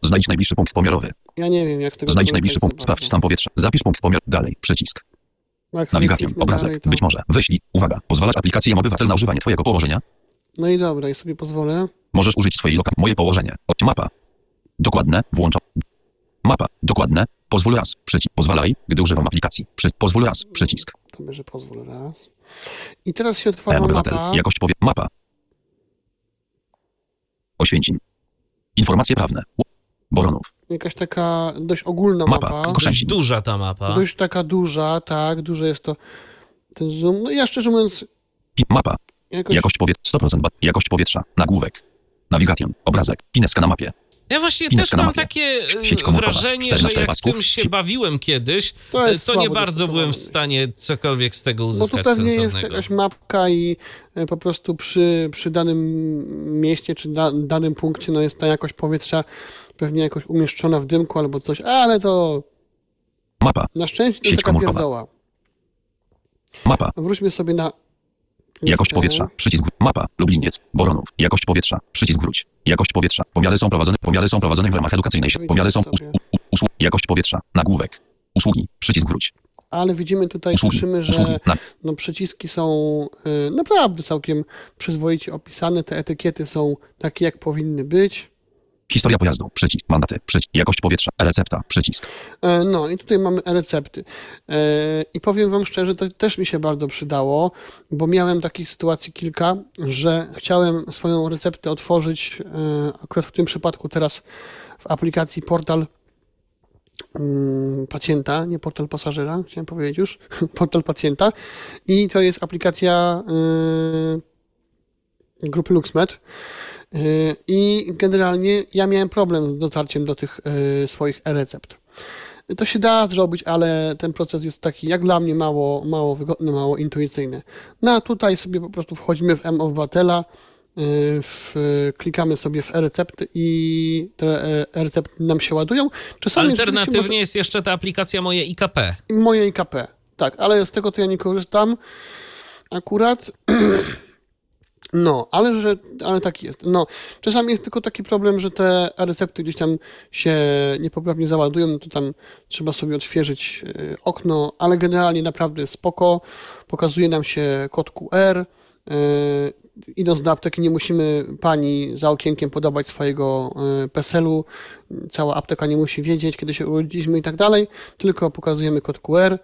Znajdź najbliższy punkt pomiarowy. Ja nie wiem, jak z tego... Znajdź najbliższy punkt. Sprawdź stan powietrza. Zapisz punkt pomiar. Dalej. Przycisk. Nawigacją. Obrazek. Dalej, to... Być może. Wyślij. Uwaga. Pozwalać aplikacji M-Obywatel na używanie twojego położenia. No i dobra, ja sobie pozwolę. Możesz użyć swojej lokacji. Moje położenie. Mapa. Dokładne. Włączam. Mapa. Dokładne. Pozwól raz. Przycisk. Pozwalaj, gdy używam aplikacji. Pozwól raz. Przycisk. To będzie pozwól raz. I teraz się otwarła M-Obywatel. mapa. Jakość powie. Mapa. Oświęcim. Informacje prawne. Boronów. Jakaś taka dość ogólna Mapa. mapa. Dość duża ta mapa. Dość taka duża, tak. Duże jest to ten zoom. No i ja szczerze mówiąc... Mapa. Jakość powietrza. 100%. Jakość powietrza. Nagłówek. Nawigacją. Obrazek. Pineska na mapie. Ja właśnie Pineska też na mam mapie. takie Sieć komórkowa. Tak, wrażenie, 4 że na 4 jak pasków. tym się bawiłem kiedyś, To jest to nie słabo bardzo byłem w dostosowane. stanie cokolwiek z tego No tu uzyskać pewnie jest sensownego. jakaś mapka i po prostu przy danym mieście czy danym punkcie no jest ta jakość powietrza pewnie jakoś umieszczona w dymku albo coś, ale to Mapa. na szczęście to Sieć taka komórkowa. pierdoła. Mapa. Wróćmy sobie na... Jakość powietrza. Przycisk. Mapa. Lubliniec. Boronów. Jakość powietrza. Przycisk wróć. Jakość powietrza. Pomiary są prowadzone w ramach edukacyjnej. Pomiary są usług. Jakość powietrza. Nagłówek. Usługi. Przycisk wróć. Ale widzimy tutaj, Usługi. słyszymy, Usługi. że no, przyciski są naprawdę całkiem przyzwoicie opisane. Te etykiety są takie, jak powinny być. Historia pojazdu. Przycisk. Mandaty. Przycisk. Jakość powietrza. Recepta. Przycisk. No i tutaj mamy recepty. I powiem wam szczerze, to też mi się bardzo przydało, bo miałem takich sytuacji kilka, że chciałem swoją receptę otworzyć, akurat w tym przypadku teraz w aplikacji portal pacjenta, nie portal pasażera, chciałem powiedzieć już, portal pacjenta i to jest aplikacja grupy LuxMed. I generalnie ja miałem problem z dotarciem do tych swoich e-recept. To się da zrobić, ale ten proces jest taki, jak dla mnie, mało wygodny, mało intuicyjny. No a tutaj sobie po prostu wchodzimy w M-Obywatela, klikamy sobie w e-recepty i te e-recepty nam się ładują. Czasami Alternatywnie jest jeszcze ta aplikacja Moje IKP. Moje IKP, tak, ale z tego to ja nie korzystam akurat. No, ale tak jest. No, czasami jest tylko taki problem, że te recepty gdzieś tam się niepoprawnie załadują, no to tam trzeba sobie odświeżyć okno, ale generalnie naprawdę spoko. Pokazuje nam się kod QR. Idąc do apteki nie musimy pani za okienkiem podawać swojego PESEL-u. Cała apteka nie musi wiedzieć, kiedy się urodziliśmy i tak dalej, tylko pokazujemy kod QR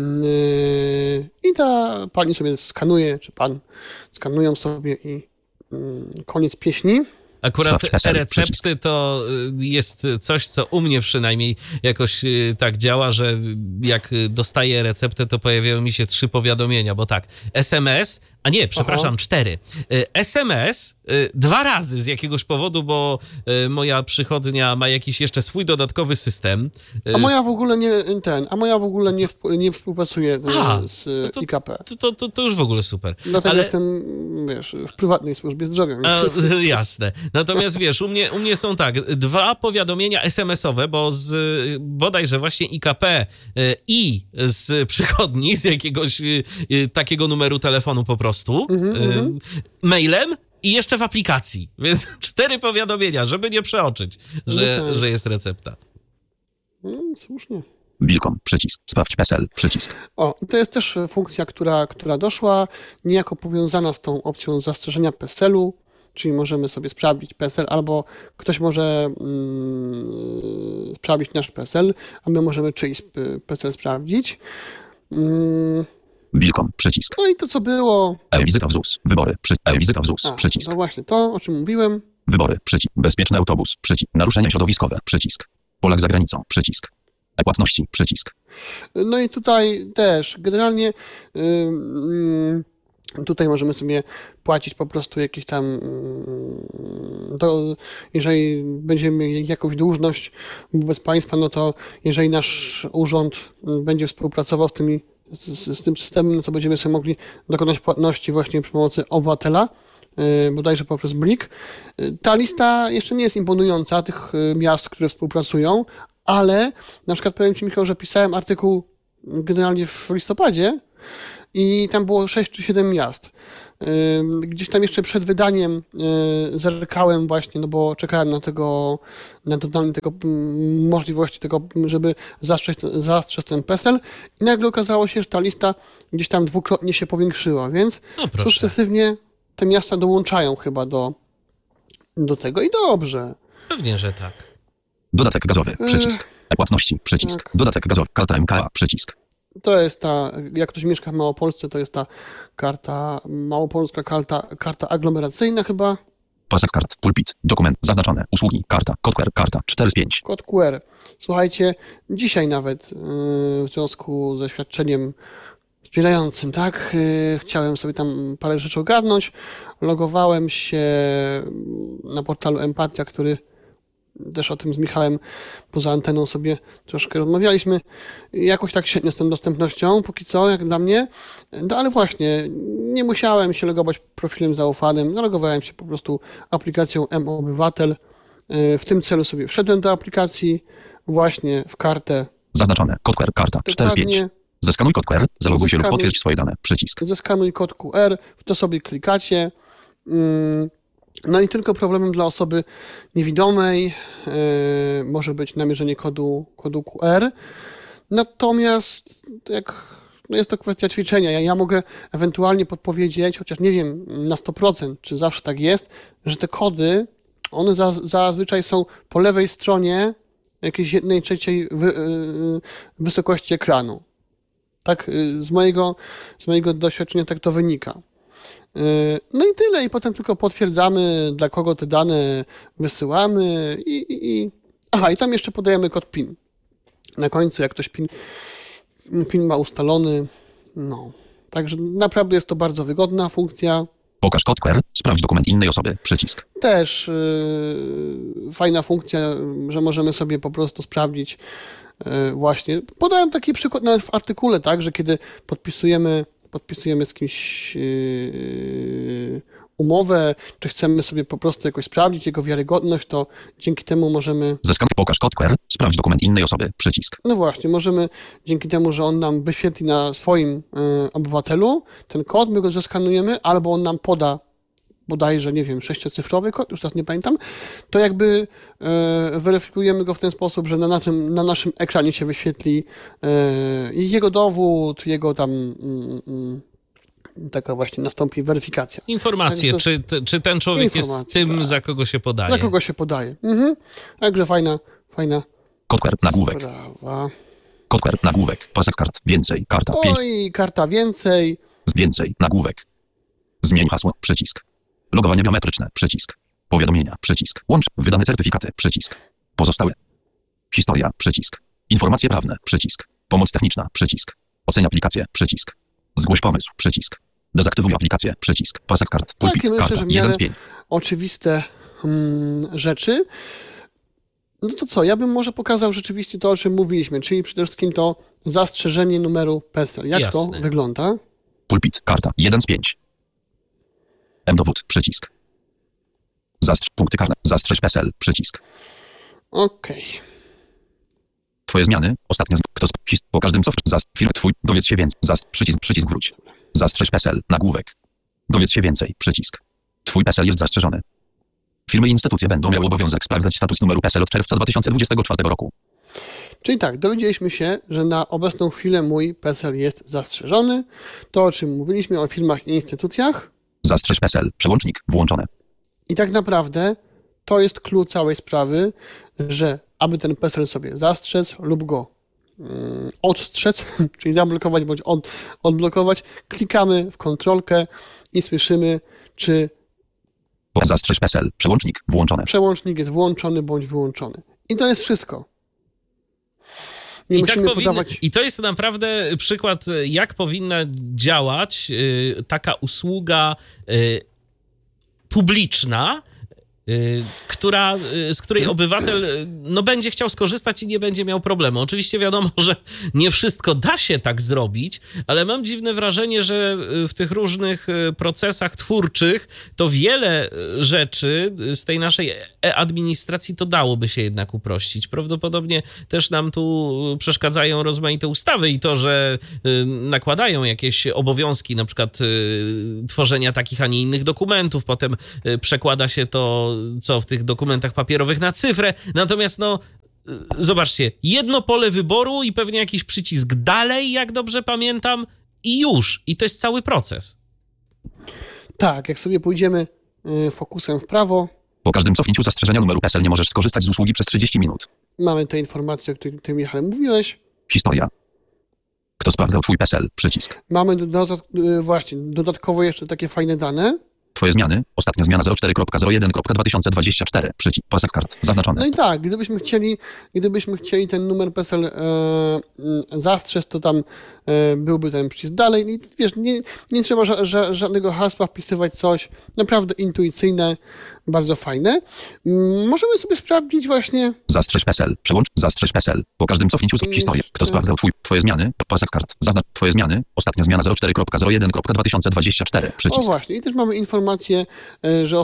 i ta pani sobie skanuje, czy pan skanują sobie i koniec pieśni. Akurat PESEL, e-recepty to jest coś, co u mnie przynajmniej jakoś tak działa, że jak dostaję receptę, to pojawiają mi się 3 powiadomienia, bo tak, SMS, a nie, przepraszam, 4. SMS 2 razy z jakiegoś powodu, bo moja przychodnia ma jakiś jeszcze swój dodatkowy system. A moja w ogóle nie współpracuje z IKP. To już w ogóle super. Dlatego jestem, wiesz, w prywatnej służbie zdrowia. Więc... Jasne. Natomiast wiesz, u mnie są tak, 2 powiadomienia SMS-owe, bo bodajże właśnie IKP i z przychodni, z jakiegoś takiego numeru telefonu po prostu, mailem i jeszcze w aplikacji. Więc 4 powiadomienia, żeby nie przeoczyć, że jest recepta. Słusznie. Wilkom. Przycisk. Sprawdź PESEL. Przycisk. O, to jest też funkcja, która doszła, niejako powiązana z tą opcją zastrzeżenia PESEL-u, czyli możemy sobie sprawdzić PESEL, albo ktoś może sprawdzić nasz PESEL, a my możemy czyjś PESEL sprawdzić. Wilkom. Przycisk. No i to, co było... E-wizyta w ZUS. Wybory. E-wizyta w ZUS. Przycisk. No właśnie, to, o czym mówiłem. Wybory. Przycisk. Bezpieczny autobus. Przycisk. Naruszenia środowiskowe. Przycisk. Polak za granicą. Przycisk. E-płatności. Przycisk. No i tutaj też generalnie tutaj możemy sobie płacić po prostu jakieś tam, jeżeli będziemy mieli jakąś dłużność wobec państwa, no to jeżeli nasz urząd będzie współpracował z tym systemem, no to będziemy sobie mogli dokonać płatności właśnie przy pomocy obywatela, bodajże poprzez Blik. Ta lista jeszcze nie jest imponująca, tych miast, które współpracują, ale na przykład powiem Ci, Michał, że pisałem artykuł generalnie w listopadzie i tam było 6 czy 7 miast. Gdzieś tam jeszcze przed wydaniem zerkałem właśnie, no bo czekałem na dodanie tego możliwości tego, żeby zastrzec ten PESEL i nagle okazało się, że ta lista gdzieś tam dwukrotnie się powiększyła, więc No proszę. sukcesywnie te miasta dołączają chyba do tego i dobrze. Pewnie, że tak. Dodatek gazowy, przycisk. Płatności, przycisk. Tak. Dodatek gazowy, karta MKA, przycisk. To jest ta, jak ktoś mieszka w Małopolsce, to jest ta małopolska karta aglomeracyjna chyba. Pasek kart, pulpit, dokument, zaznaczone, usługi, karta, kod QR, karta, 4 z 5. Kod QR. Słuchajcie, dzisiaj nawet w związku ze świadczeniem wspierającym, tak, chciałem sobie tam parę rzeczy ogarnąć. Logowałem się na portalu Empatia, który też o tym z Michałem poza anteną sobie troszkę rozmawialiśmy. Jakoś tak średnio z tą dostępnością, póki co, jak dla mnie. No ale właśnie, nie musiałem się logować profilem zaufanym, zalogowałem się po prostu aplikacją M-Obywatel. W tym celu sobie wszedłem do aplikacji, właśnie w kartę. Zaznaczone, kod QR, karta, 4 z 5. Dokładnie. Zeskanuj kod QR, zaloguj się lub Zeskanuj. potwierdź swoje dane, przycisk. Zeskanuj kod QR, w to sobie klikacie. No i tylko problemem dla osoby niewidomej może być namierzenie kodu QR. Natomiast no jest to kwestia ćwiczenia. Ja mogę ewentualnie podpowiedzieć, chociaż nie wiem na 100%, czy zawsze tak jest, że te kody, one zazwyczaj są po lewej stronie jakiejś 1/3 wysokości ekranu. Tak, z mojego doświadczenia tak to wynika. No i tyle. I potem tylko potwierdzamy, dla kogo te dane wysyłamy Aha, i tam jeszcze podajemy kod PIN. Na końcu, jak ktoś PIN ma ustalony, no. Także naprawdę jest to bardzo wygodna funkcja. Pokaż kod QR, sprawdź dokument innej osoby, przycisk. Też fajna funkcja, że możemy sobie po prostu sprawdzić właśnie. Podałem taki przykład nawet w artykule, tak, że kiedy podpisujemy z kimś umowę, czy chcemy sobie po prostu jakoś sprawdzić jego wiarygodność, to dzięki temu możemy... Zeskanuj, pokaż kod QR, sprawdź dokument innej osoby, przycisk. No właśnie, możemy dzięki temu, że on nam wyświetli na swoim obywatelu ten kod, my go zeskanujemy, albo on nam poda bodajże, nie wiem, 6-cyfrowy kod, już teraz nie pamiętam, to jakby weryfikujemy go w ten sposób, że na naszym ekranie się wyświetli jego dowód, jego tam taka właśnie nastąpi weryfikacja. Informacje, czy ten człowiek jest tym, tak. za kogo się podaje. Za kogo się podaje. Także fajna Kod QR, nagłówek. sprawa. Kod QR, nagłówek. Pasek kart, więcej, karta, 5. Oj, karta więcej. Więcej, nagłówek. Zmień hasło, przycisk. Logowanie biometryczne, przycisk. Powiadomienia, przycisk. Łącz, wydane certyfikaty, przycisk. Pozostałe. Historia, przycisk. Informacje prawne, przycisk. Pomoc techniczna, przycisk. Oceń aplikację, przycisk. Zgłoś pomysł, przycisk. Dezaktywuj aplikację, przycisk. Pasek kart, pulpit, Takie myślę, karta, że w 1 miarę z 5. oczywiste rzeczy. No to co, ja bym może pokazał rzeczywiście to, o czym mówiliśmy, czyli przede wszystkim to zastrzeżenie numeru PESEL. Jak Jasne. to wygląda? Pulpit, karta, 1 z 5. M-dowód, przycisk. Punkty karne, zastrzeż PESEL, przycisk. Okej. Twoje zmiany, ostatnie, po każdym co film twój, dowiedz się więcej, przycisk wróć. Zastrzeż PESEL, nagłówek. Dowiedz się więcej, przycisk. Twój PESEL jest zastrzeżony. Firmy i instytucje będą miały obowiązek sprawdzać status numeru PESEL od czerwca 2024 roku. Czyli tak, dowiedzieliśmy się, że na obecną chwilę mój PESEL jest zastrzeżony. To, o czym mówiliśmy o firmach i instytucjach. Zastrzeż PESEL, przełącznik włączone. I tak naprawdę to jest klucz całej sprawy, że aby ten PESEL sobie zastrzec lub go odstrzec, czyli zablokować bądź odblokować, klikamy w kontrolkę i słyszymy, czy Zastrzeż PESEL, przełącznik włączone. przełącznik jest włączony bądź wyłączony. I to jest wszystko. Nie musimy podawać... I to jest naprawdę przykład, jak powinna działać taka usługa publiczna, z której obywatel no, będzie chciał skorzystać i nie będzie miał problemu. Oczywiście wiadomo, że nie wszystko da się tak zrobić, ale mam dziwne wrażenie, że w tych różnych procesach twórczych to wiele rzeczy z tej naszej e-administracji to dałoby się jednak uprościć. Prawdopodobnie też nam tu przeszkadzają rozmaite ustawy i to, że nakładają jakieś obowiązki, na przykład tworzenia takich, a nie innych dokumentów, potem przekłada się to, co w tych dokumentach papierowych na cyfrę. Natomiast no, zobaczcie, jedno pole wyboru i pewnie jakiś przycisk dalej, jak dobrze pamiętam, i już. I to jest cały proces. Tak, jak sobie pójdziemy fokusem w prawo, Po każdym cofnięciu zastrzeżenia numeru PESEL nie możesz skorzystać z usługi przez 30 minut. mamy te informacje, o których ty, Michale, mówiłeś. Historia. Kto sprawdzał twój PESEL? Przycisk. Mamy właśnie dodatkowo jeszcze takie fajne dane. Twoje zmiany. Ostatnia zmiana 04.01.2024. Przycisk. Pasek kart. Zaznaczone. No i tak, gdybyśmy chcieli ten numer PESEL zastrzec, to tam byłby ten przycisk dalej. I wiesz, nie trzeba żadnego hasła wpisywać, coś naprawdę intuicyjne, bardzo fajne. Możemy sobie sprawdzić właśnie... Zastrzeż PESEL. Przełącz. Zastrzeż PESEL. Po każdym cofnięciu historię. Kto sprawdzał twoje zmiany? Pasek kart. Zaznacz twoje zmiany. Ostatnia zmiana 04.01.2024. O Przycisk. właśnie, i też mamy informację, że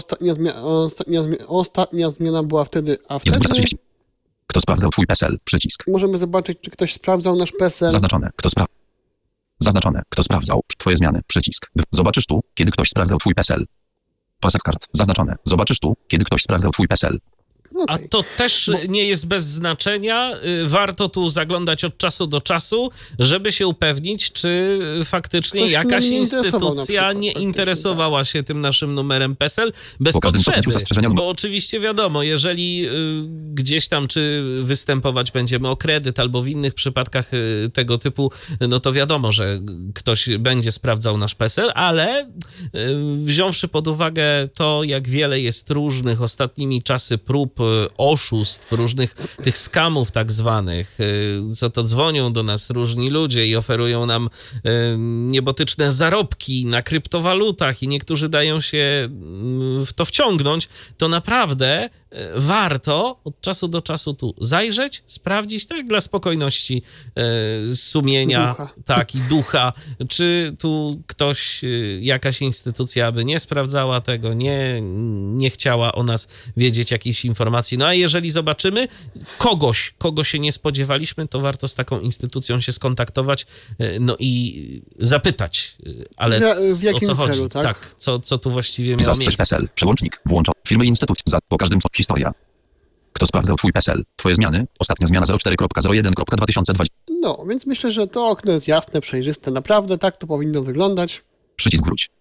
ostatnia zmiana była wtedy, a Jest wtedy 20. Kto sprawdzał twój PESEL? Przycisk. możemy zobaczyć, czy ktoś sprawdzał nasz PESEL. Zaznaczone. Zaznaczone. Kto sprawdzał twoje zmiany? Przycisk. Zobaczysz tu, kiedy ktoś sprawdzał twój PESEL. Pasek kart. Zaznaczone. Zobaczysz tu, kiedy ktoś sprawdzał twój PESEL. A Okej. to też nie jest bez znaczenia. Warto tu zaglądać od czasu do czasu, żeby się upewnić, czy faktycznie Ktoś jakaś mnie nie interesował na instytucja przykład, nie faktycznie, interesowała się tym naszym numerem PESEL bez Po każdym potrzeby. cofnięciu zastrzeżenia Bo oczywiście wiadomo, jeżeli gdzieś tam czy występować będziemy o kredyt albo w innych przypadkach tego typu, no to wiadomo, że ktoś będzie sprawdzał nasz PESEL, ale wziąwszy pod uwagę to, jak wiele jest różnych ostatnimi czasy prób oszustw, różnych tych skamów tak zwanych, co to dzwonią do nas różni ludzie i oferują nam niebotyczne zarobki na kryptowalutach i niektórzy dają się w to wciągnąć, to naprawdę warto od czasu do czasu tu zajrzeć, sprawdzić, tak dla spokojności sumienia, Ducha. tak, i ducha, czy tu ktoś, jakaś instytucja by nie sprawdzała tego, nie chciała o nas wiedzieć jakichś informacji. No a jeżeli zobaczymy kogo się nie spodziewaliśmy, to warto z taką instytucją się skontaktować, no i zapytać, ale W jakim o co chodzi? celu, tak? Tak, co tu właściwie miało Zastrzeż miejsce. PESEL. Przełącznik. Włącz. Filmy i instytucje. Po każdym historia. Kto sprawdzał twój PESEL? Twoje zmiany. Ostatnia zmiana 04.01.2020. No, więc myślę, że to okno jest jasne, przejrzyste. Naprawdę tak to powinno wyglądać. Przycisk wróć.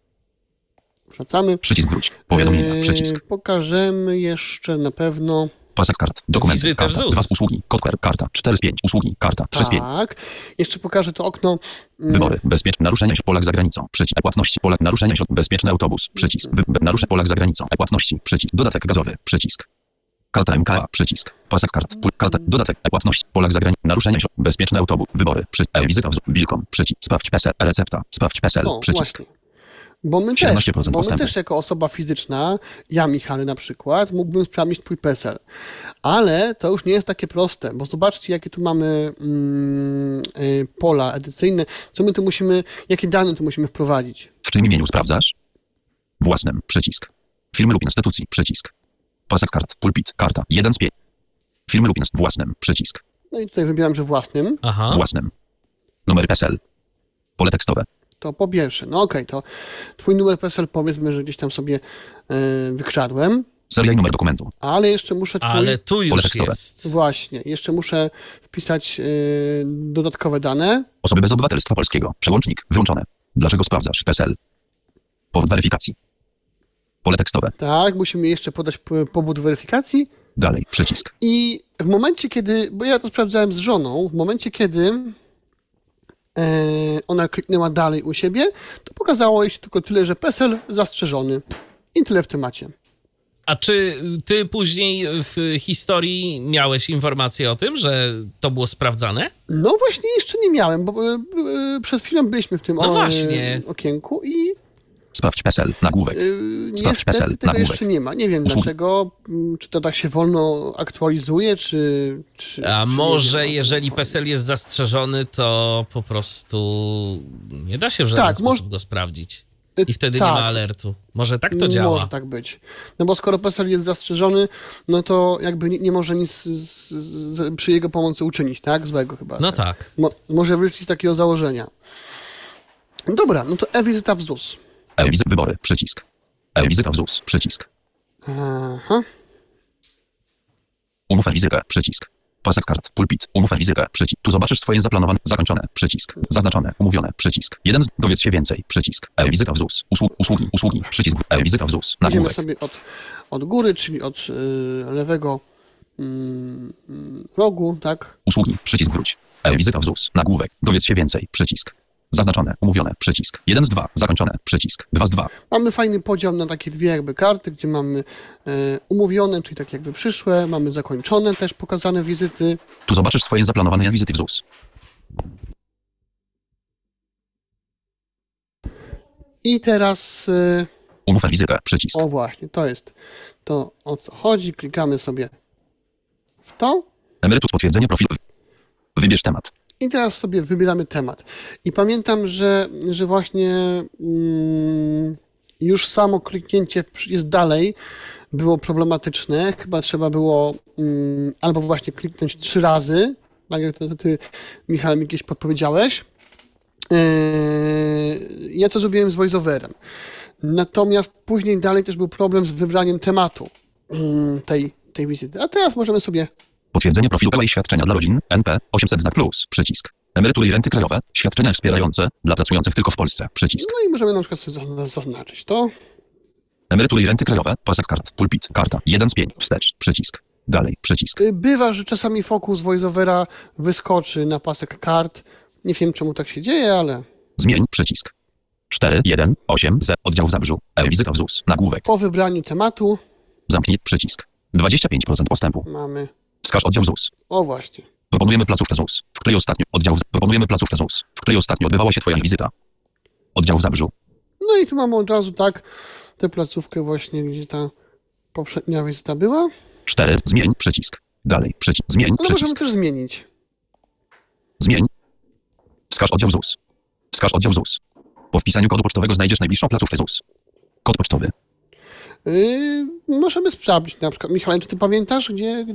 Wracamy. Przycisk wróć. Powiadomienia. Przycisk. Pokażemy jeszcze na pewno... Pasek kart. Dokumenty. Wizytę w Karta. ZUS. 2 z usługi. Kod QR. Karta. 4 z 5. Usługi. Karta. 3 z 5. Tak. Jeszcze pokażę to okno. Wybory. Bezpieczne naruszenia. Polak za granicą. Przycisk. Płatności. Polak. Naruszenia. Bezpieczny autobus. Przycisk. Naruszenie. Polak za granicą. Płatności. Przycisk. Dodatek gazowy. Przycisk. Karta MKA. Przycisk. Pasek kart. Karta. Dodatek. Płatności. Polak za granicą. Naruszenia. Bezpieczny autobus. Wybory. Wizyta w Bilkom. Przycisk. Sprawdź PESEL. Recepta. Sprawdź PESEL. O, Przycisk. właśnie. Bo my 17% postępu. też jako osoba fizyczna, ja Michale na przykład, mógłbym sprawdzić twój PESEL. Ale to już nie jest takie proste, bo zobaczcie, jakie tu mamy pola edycyjne, co my tu musimy, jakie dane tu musimy wprowadzić. W czyim imieniu sprawdzasz? Własnym. Przycisk. Firmy lub instytucji. Przycisk. Pasek kart. Pulpit. Karta. 1 z 5. Firmy lub własnym. Przycisk. No i tutaj wybieram, że własnym. Aha. Własnym. Numer PESEL. Pole tekstowe. To po pierwsze, no okej, to twój numer PESEL powiedzmy, że gdzieś tam sobie wykradłem, Seria i numer dokumentu. ale jeszcze muszę Ale tu Pole już tekstowe. jest. Właśnie, jeszcze muszę wpisać dodatkowe dane. Osoby bez obywatelstwa polskiego. Przełącznik. Wyłączone. Dlaczego sprawdzasz PESEL? Powód weryfikacji. Pole tekstowe. Tak, musimy jeszcze podać powód weryfikacji. Dalej. Przycisk. I w momencie, kiedy, bo ja to sprawdzałem z żoną, w momencie, kiedy ona kliknęła dalej u siebie, to pokazało jej się tylko tyle, że PESEL zastrzeżony. I tyle w temacie. A czy ty później w historii miałeś informację o tym, że to było sprawdzane? No właśnie jeszcze nie miałem, bo przed chwilą byliśmy w tym No właśnie. okienku i Sprawdź PESEL. Nagłówek. Sprawdź PESEL. Niestety tego Nagłówek. jeszcze nie ma. Nie wiem Usługi. dlaczego. Czy to tak się wolno aktualizuje, czy A czy może nie wiem. jeżeli PESEL jest zastrzeżony, to po prostu nie da się w żaden Tak, sposób go sprawdzić. I wtedy tak. nie ma alertu. Może tak to działa? Może tak być. No bo skoro PESEL jest zastrzeżony, no to jakby nie może nic przy jego pomocy uczynić, tak? Złego chyba. No tak. Może wrócić z takiego założenia. Dobra, no to e-wizyta w ZUS. E-wizyt. Wybory. Przycisk. E-wizyta w ZUS. Przycisk. Aha. Umów e-wizytę. Przycisk. Pasek kart. Pulpit. Umów e-wizytę. Przycisk. Tu zobaczysz swoje zaplanowane. Zakończone. Przycisk. Zaznaczone. Umówione. Przycisk. Dowiedz się więcej. Przycisk. E-wizyta w ZUS. Usługi. Przycisk. E-wizyta w ZUS. Idziemy Nagłówek. sobie od góry, czyli od lewego rogu, tak? Usługi. Przycisk wróć. E-wizyta w ZUS. Nagłówek. Dowiedz się więcej. Przycisk. Zaznaczone. Umówione. Przycisk. 1 z 2. Zakończone. Przycisk. 2 z 2. Mamy fajny podział na takie dwie jakby karty, gdzie mamy umówione, czyli tak jakby przyszłe, mamy zakończone też pokazane wizyty. Tu zobaczysz swoje zaplanowane wizyty w ZUS. I teraz, Umów e-wizytę. Przycisk. o właśnie, to jest to, o co chodzi. Klikamy sobie w to Emerytus. Potwierdzenie profilu. Wybierz temat. i teraz sobie wybieramy temat. I pamiętam, że właśnie już samo kliknięcie jest dalej było problematyczne. Chyba trzeba było albo właśnie kliknąć 3 razy, tak jak to ty, Michał, mi kiedyś podpowiedziałeś. Ja to zrobiłem z voiceoverem. Natomiast później dalej też był problem z wybraniem tematu tej wizyty. A teraz możemy sobie... Potwierdzenie profilu PLA świadczenia dla rodzin. NP 800 znak plus. Przycisk. Emerytury i renty krajowe. Świadczenia wspierające dla pracujących tylko w Polsce. Przycisk. No i możemy na przykład sobie zaznaczyć to. Emerytury i renty krajowe. Pasek kart. Pulpit. Karta. 1 z 5. Wstecz. Przycisk. Dalej. Przycisk. Bywa, że czasami fokus voiceovera wyskoczy na pasek kart. Nie wiem, czemu tak się dzieje, ale Zmień. Przycisk. 4, 1, 8, Z. Oddział w Zabrzu. E-wizyta w ZUS. Nagłówek. po wybraniu tematu Zamknij przycisk. 25% postępu. mamy... Wskaż oddział ZUS. O właśnie. Proponujemy placówkę ZUS. W której ostatnio Proponujemy placówkę ZUS. W której ostatnio odbywała się twoja wizyta. Oddział w Zabrzu. No i tu mamy od razu tak tę placówkę właśnie, gdzie ta poprzednia wizyta była. 4. Zmień. Przycisk. Dalej. Przycisk. Zmień. No możemy Przycisk. też zmienić. Zmień. Wskaż oddział ZUS. Wskaż oddział ZUS. Po wpisaniu kodu pocztowego znajdziesz najbliższą placówkę ZUS. Kod pocztowy. Możemy sprawdzić na przykład. Michał, czy ty pamiętasz, gdzie...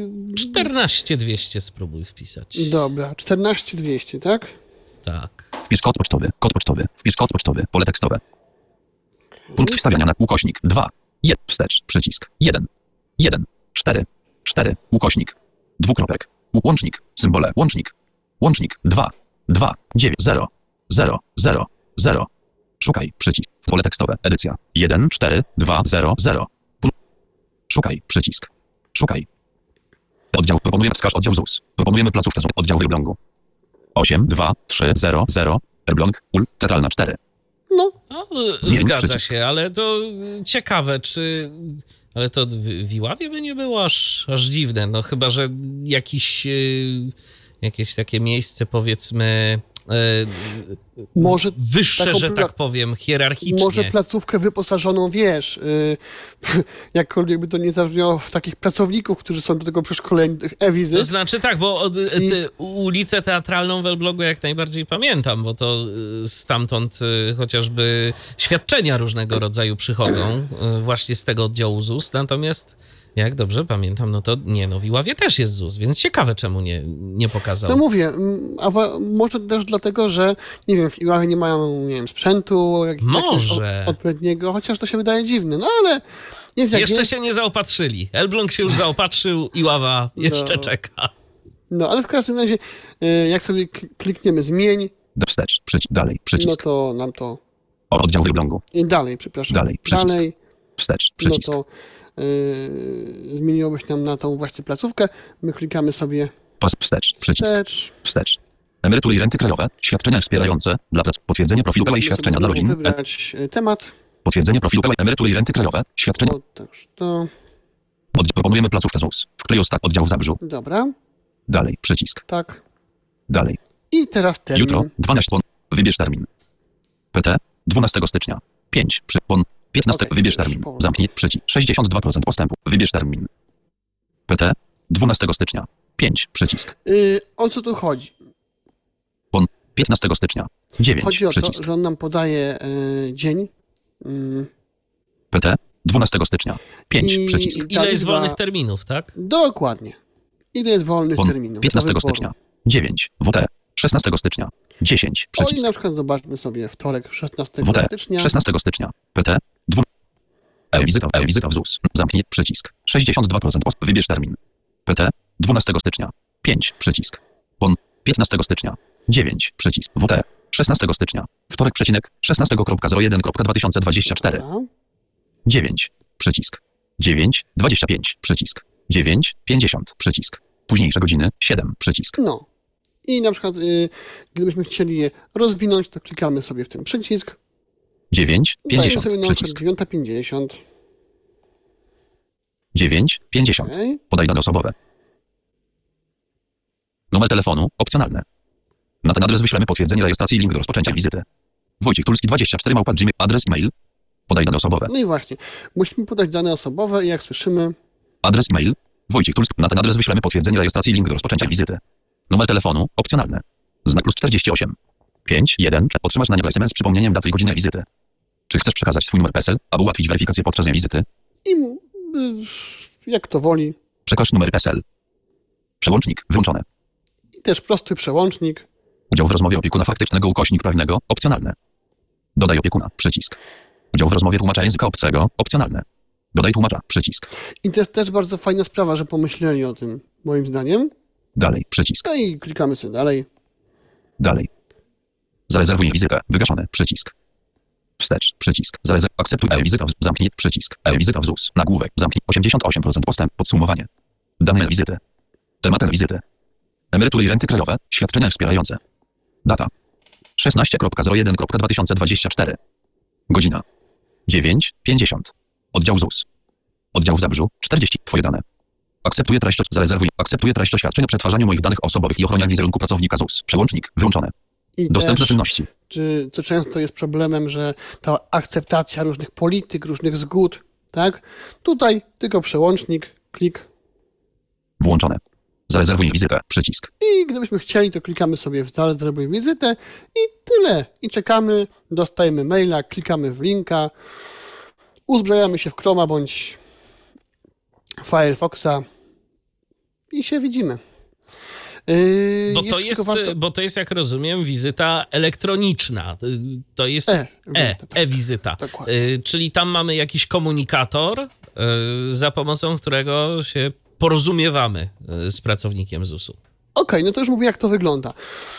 14200 spróbuj wpisać. Dobra, 14200, tak? Tak. Wpisz kod pocztowy. Kod pocztowy. Wpisz kod pocztowy. Pole tekstowe. Punkt wstawiania na ukośnik 2. 1. Wstecz. Przycisk. 1. 1. 4. 4. Ukośnik. Dwukropek. Łącznik. Symbole. Łącznik. Łącznik. 2. 2. 9. 0. 0. 0. 0. Szukaj. Przycisk. Pole tekstowe. Edycja. 1. 4. 2. 0. 0. Szukaj. Przycisk. Szukaj. Oddział. Proponujemy. Wskaż oddział ZUS. Proponujemy placówkę ZUS. Oddział w Elblągu. 8. 2. 3. 0. 0. Elbląg. Ul. Teatralna 4. No, No, Zmień zgadza przycisk. się, ale to ciekawe, czy... Ale to w Iławie by nie było aż dziwne, no chyba, że jakieś takie miejsce, powiedzmy, może wyższe, taką że tak powiem, hierarchicznie. Może placówkę wyposażoną, wiesz, jakkolwiek by to nie zabrzmiało, w takich pracowników, którzy są do tego przeszkoleni, tych e-wizyt. To znaczy tak, bo ulicę Teatralną w Elblągu jak najbardziej pamiętam, bo to stamtąd chociażby świadczenia różnego rodzaju przychodzą właśnie z tego oddziału ZUS, natomiast jak dobrze pamiętam, no to nie, no w Iławie też jest ZUS, więc ciekawe czemu nie pokazał. No mówię, może też dlatego, że nie wiem, w Iławie nie mają, nie wiem, sprzętu Może. odpowiedniego, chociaż to się wydaje dziwne, no ale jest jak Jeszcze jest. się nie zaopatrzyli. Elbląg się już zaopatrzył, Iława jeszcze czeka. No ale w każdym razie, jak sobie klikniemy zmień, Wstecz. Przycisk. Dalej. no Przycisk. to nam to... Oddział w Elblągu. Dalej, przepraszam. Dalej. Przycisk. Dalej, Wstecz. no Przycisk. to zmieniłoby się nam na tą właśnie placówkę. My klikamy sobie Pas. Wstecz. Przycisk. wstecz. Wstecz. Emerytury i renty krajowe. Świadczenia wspierające dla prac. Potwierdzenie profilu PLA i Musimy świadczenia sobie dla rodzin. wybrać temat. Potwierdzenie profilu PLA. Emerytury i renty krajowe. Świadczenia. O, to. Proponujemy placówkę ZUS. W której ostatnio oddział w Zabrzu. Dobra, Dalej. Przycisk. tak. Dalej. I teraz termin. Jutro. 12. Wybierz termin. PT. 12 stycznia. 5. 15. Okej, Wybierz już termin. powoli. Zamknij przycisk. 62% postępu. Wybierz termin. PT. 12 stycznia. 5. Przycisk. O co tu chodzi? 15 stycznia. 9. Chodzi o to, Przycisk. że on nam podaje dzień. PT. 12 stycznia. 5. I- Przycisk. Ta Ile jest liczba- wolnych terminów, tak? Dokładnie. Ile jest wolnych terminów? 15 do wyboru? stycznia. 9. WT. 16 stycznia. 10. O, i Przycisk. na przykład zobaczmy sobie wtorek 16 WT. stycznia. 16 stycznia. PT. Wizyta w ZUS. Zamknij przycisk. 62% Wybierz termin. PT. 12 stycznia. 5. Przycisk. 15 stycznia. 9. Przycisk. WT. 16 stycznia. Wtorek przecinek. 16.01.2024. Dobra. 9. Przycisk. 9. 25. Przycisk. 9. 50. Przycisk. Późniejsze godziny. 7. Przycisk. No. I na przykład, gdybyśmy chcieli je rozwinąć, to klikamy sobie w ten przycisk. 9. Dajemy 50. sobie na przykład Przycisk. 9:50. 9. 50. Okej. Podaj dane osobowe. Numer telefonu. Opcjonalne. Na ten adres wyślemy potwierdzenie rejestracji i link do rozpoczęcia wizyty. Wojciech Tulski 24 @gmail. Adres e-mail. Podaj dane osobowe. No i właśnie. Musimy podać dane osobowe i jak słyszymy, Adres e-mail. Wojciech Tulski. Na ten adres wyślemy potwierdzenie rejestracji i link do rozpoczęcia wizyty. Numer telefonu. Opcjonalne. Znak +48. 5. 1. Otrzymasz na niego SMS z przypomnieniem daty i godziny wizyty. Czy chcesz przekazać swój numer PESEL, aby ułatwić weryfikację podczas wizyty? i jak to woli. Przekaż numer PESEL. Przełącznik. Wyłączone. I też prosty przełącznik. Udział w rozmowie opiekuna faktycznego /prawnego. Opcjonalne. Dodaj opiekuna. Przycisk. Udział w rozmowie tłumacza języka obcego. Opcjonalne. Dodaj tłumacza. Przycisk. I to jest też bardzo fajna sprawa, że pomyśleli o tym, moim zdaniem. Dalej. Przycisk. No i klikamy sobie dalej. Dalej. Zarezerwuj wizytę. Wygaszony. Przycisk. Wstecz. Przycisk. Akceptuj e-wizyta. Zamknij. Przycisk. E-wizyta w ZUS. Nagłówek. Zamknij. 88% postęp. Podsumowanie. Dane wizyty. Tematem wizyty. Emerytury i renty krajowe. Świadczenia wspierające. Data. 16.01.2024. Godzina. 9:50. Oddział ZUS. Oddział w Zabrzu. 40. Twoje dane. Zarezerwuj. Akceptuję treść oświadczenia o przetwarzaniu moich danych osobowych i ochronie wizerunku pracownika ZUS. Przełącznik. Wyłączone. I Dostępne też, czynności. co często jest problemem, że ta akceptacja różnych polityk, różnych zgód, tak? Tutaj tylko przełącznik, klik. Włączone. Zarezerwuj wizytę. Przycisk. I gdybyśmy chcieli, to klikamy sobie w zarezerwuj wizytę i tyle. I czekamy, dostajemy maila, klikamy w linka, uzbrajamy się w Chroma bądź Firefoxa i się widzimy. Bo Jest to tylko jest, warto- bo to jest, jak rozumiem, wizyta elektroniczna. To jest wizyta, tak. e-wizyta. Dokładnie. Czyli tam mamy jakiś komunikator, za pomocą którego się porozumiewamy z pracownikiem ZUS-u. Okej, no to już mówię, jak to wygląda.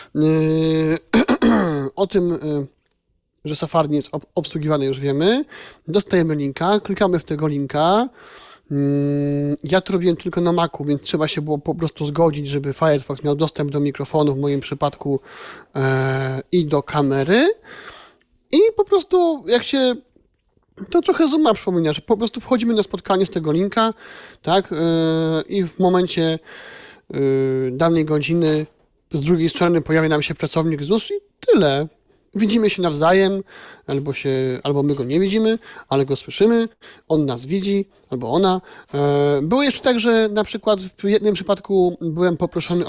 O tym, że Safari jest obsługiwany, już wiemy. Dostajemy linka, klikamy w tego linka. Ja to robiłem tylko na Macu, więc trzeba się było po prostu zgodzić, żeby Firefox miał dostęp do mikrofonu, w moim przypadku i do kamery. I po prostu jak się... To trochę Zooma przypomina, że po prostu wchodzimy na spotkanie z tego linka, tak, i w momencie danej godziny z drugiej strony pojawia nam się pracownik ZUS i tyle. Widzimy się nawzajem, albo my go nie widzimy, ale go słyszymy, on nas widzi, albo ona. Było jeszcze tak, że na przykład w jednym przypadku byłem poproszony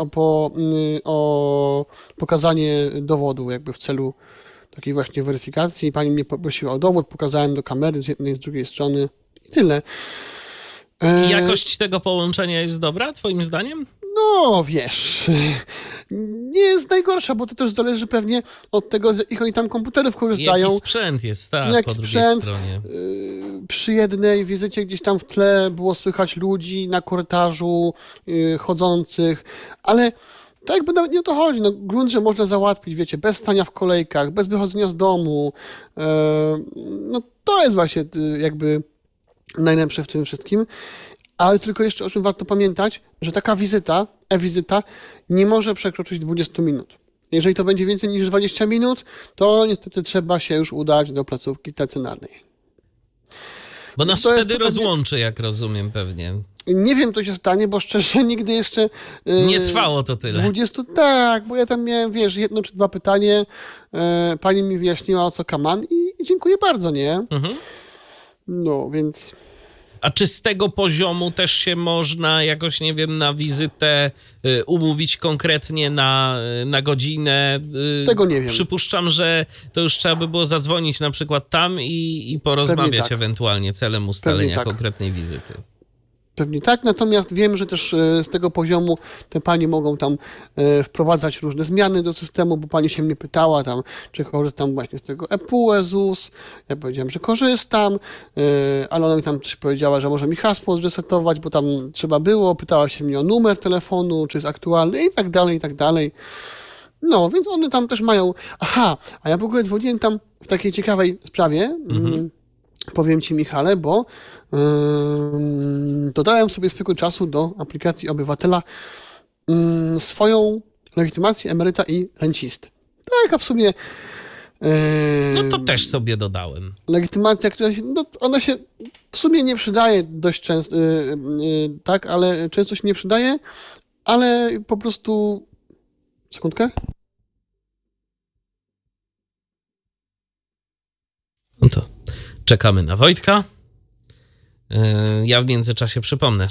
o pokazanie dowodu, jakby w celu takiej właśnie weryfikacji. Pani mnie poprosiła o dowód, pokazałem do kamery z jednej, z drugiej strony i tyle. I jakość tego połączenia jest dobra, twoim zdaniem? No, wiesz, nie jest najgorsza, bo to też zależy pewnie od tego, z jakich oni tam komputerów korzystają. Jaki sprzęt jest, tak, Jaki po drugiej sprzęt? stronie. Przy jednej wizycie gdzieś tam w tle było słychać ludzi na korytarzu chodzących, ale tak jakby nawet nie o to chodzi. No, grunt, że można załatwić, wiecie, bez stania w kolejkach, bez wychodzenia z domu. No to jest właśnie jakby najlepsze w tym wszystkim. Ale tylko jeszcze o czym warto pamiętać, że taka wizyta, e-wizyta nie może przekroczyć 20 minut. Jeżeli to będzie więcej niż 20 minut, to niestety trzeba się już udać do placówki stacjonarnej. Bo nas To jest wtedy pewnie- rozłączy, jak rozumiem pewnie. Nie wiem, co się stanie, bo szczerze nigdy jeszcze... Nie trwało to tyle. 20, tak, bo ja tam miałem, wiesz, jedno czy dwa pytanie, pani mi wyjaśniła, o co kaman i i dziękuję bardzo, nie? Mhm. No, więc... A czy z tego poziomu też się można jakoś, nie wiem, na wizytę umówić konkretnie na godzinę? Tego nie wiem. Przypuszczam, że to już trzeba by było zadzwonić na przykład tam i porozmawiać tak. ewentualnie celem ustalenia tak. konkretnej wizyty. Pewnie tak, natomiast wiem, że też z tego poziomu te panie mogą tam wprowadzać różne zmiany do systemu, bo pani się mnie pytała tam, czy korzystam właśnie z tego ePUE, ZUS. Ja powiedziałem, że korzystam, ale ona mi tam coś powiedziała, że może mi hasło zresetować, bo tam trzeba było, pytała się mnie o numer telefonu, czy jest aktualny i tak dalej, i tak dalej. No, więc one tam też mają... Aha, a ja w ogóle dzwoniłem tam w takiej ciekawej sprawie, powiem ci, Michale, bo dodałem sobie swego czasu do aplikacji Obywatela swoją legitymację emeryta i rencisty. Tak, a w sumie No to też sobie dodałem. legitymacja, która się, no, ona się w sumie nie przydaje dość często, tak, ale często się nie przydaje, ale po prostu... Sekundkę. No to czekamy na Wojtka. Ja w międzyczasie przypomnę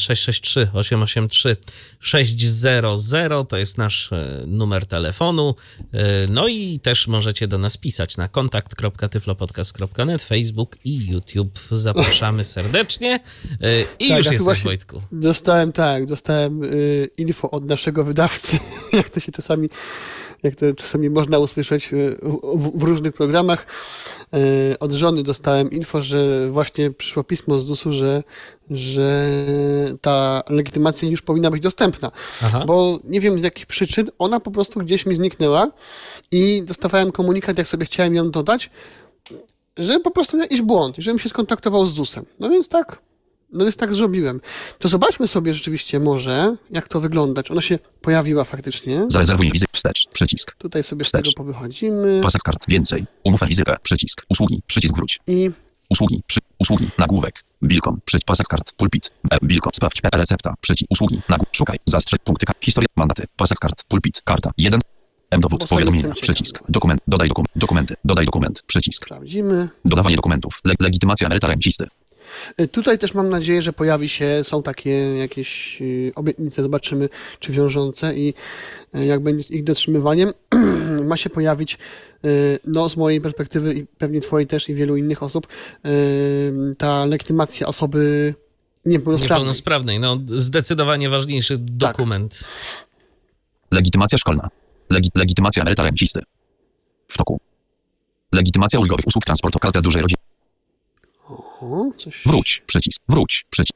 663-883-600 to jest nasz numer telefonu. No i też możecie do nas pisać na kontakt.tyflopodcast.net, Facebook i YouTube. Zapraszamy serdecznie. I Tak, już ja tu jesteś, właśnie Wojtku. Dostałem info od naszego wydawcy, jak to czasami można usłyszeć w różnych programach. Od żony dostałem info, że właśnie przyszło pismo z ZUS-u, że ta legitymacja już powinna być dostępna. Aha. Bo nie wiem z jakich przyczyn, ona po prostu gdzieś mi zniknęła i dostawałem komunikat, jak sobie chciałem ją dodać, że po prostu jakiś błąd, żebym się skontaktował z ZUS-em. No więc tak zrobiłem. To zobaczmy sobie rzeczywiście może, jak to wygląda. Czy ona się pojawiła faktycznie. Zarezerwuj wizytę. Wstecz. Przycisk. Tutaj sobie z Wstecz. tego powychodzimy. Pasek kart. Więcej. Umów na wizytę. Przycisk. Usługi. Przycisk wróć. I Usługi. Usługi. Nagłówek. Bilkom. Pasek kart. Pulpit. Bilkom. Sprawdź. Recepta. Przycisk. Usługi. Szukaj. Zastrzeż. Punkty. Historia. Mandaty. Pasek kart. Pulpit. Karta. 1. Dowód. Bo sobie Powiadomienia. jestem Przycisk. ciekawy. Dokument. Dodaj dokumenty. Dodaj dokument. Przycisk. sprawdzimy. Dodawanie dokumentów. Legitymacja emeryta rencisty. Tutaj też mam nadzieję, że pojawi się, są takie jakieś obietnice, zobaczymy, czy wiążące i jak będzie z ich dotrzymywaniem, ma się pojawić, no z mojej perspektywy i pewnie twojej też i wielu innych osób, ta legitymacja osoby niepełnosprawnej. Niepełnosprawnej. No zdecydowanie ważniejszy dokument. Legitymacja szkolna. Legitymacja emeryta rencisty. W toku. Legitymacja ulgowych usług transportu. Karta dużej rodziny. O, coś... Wróć. Przycisk. Wróć. Przycisk.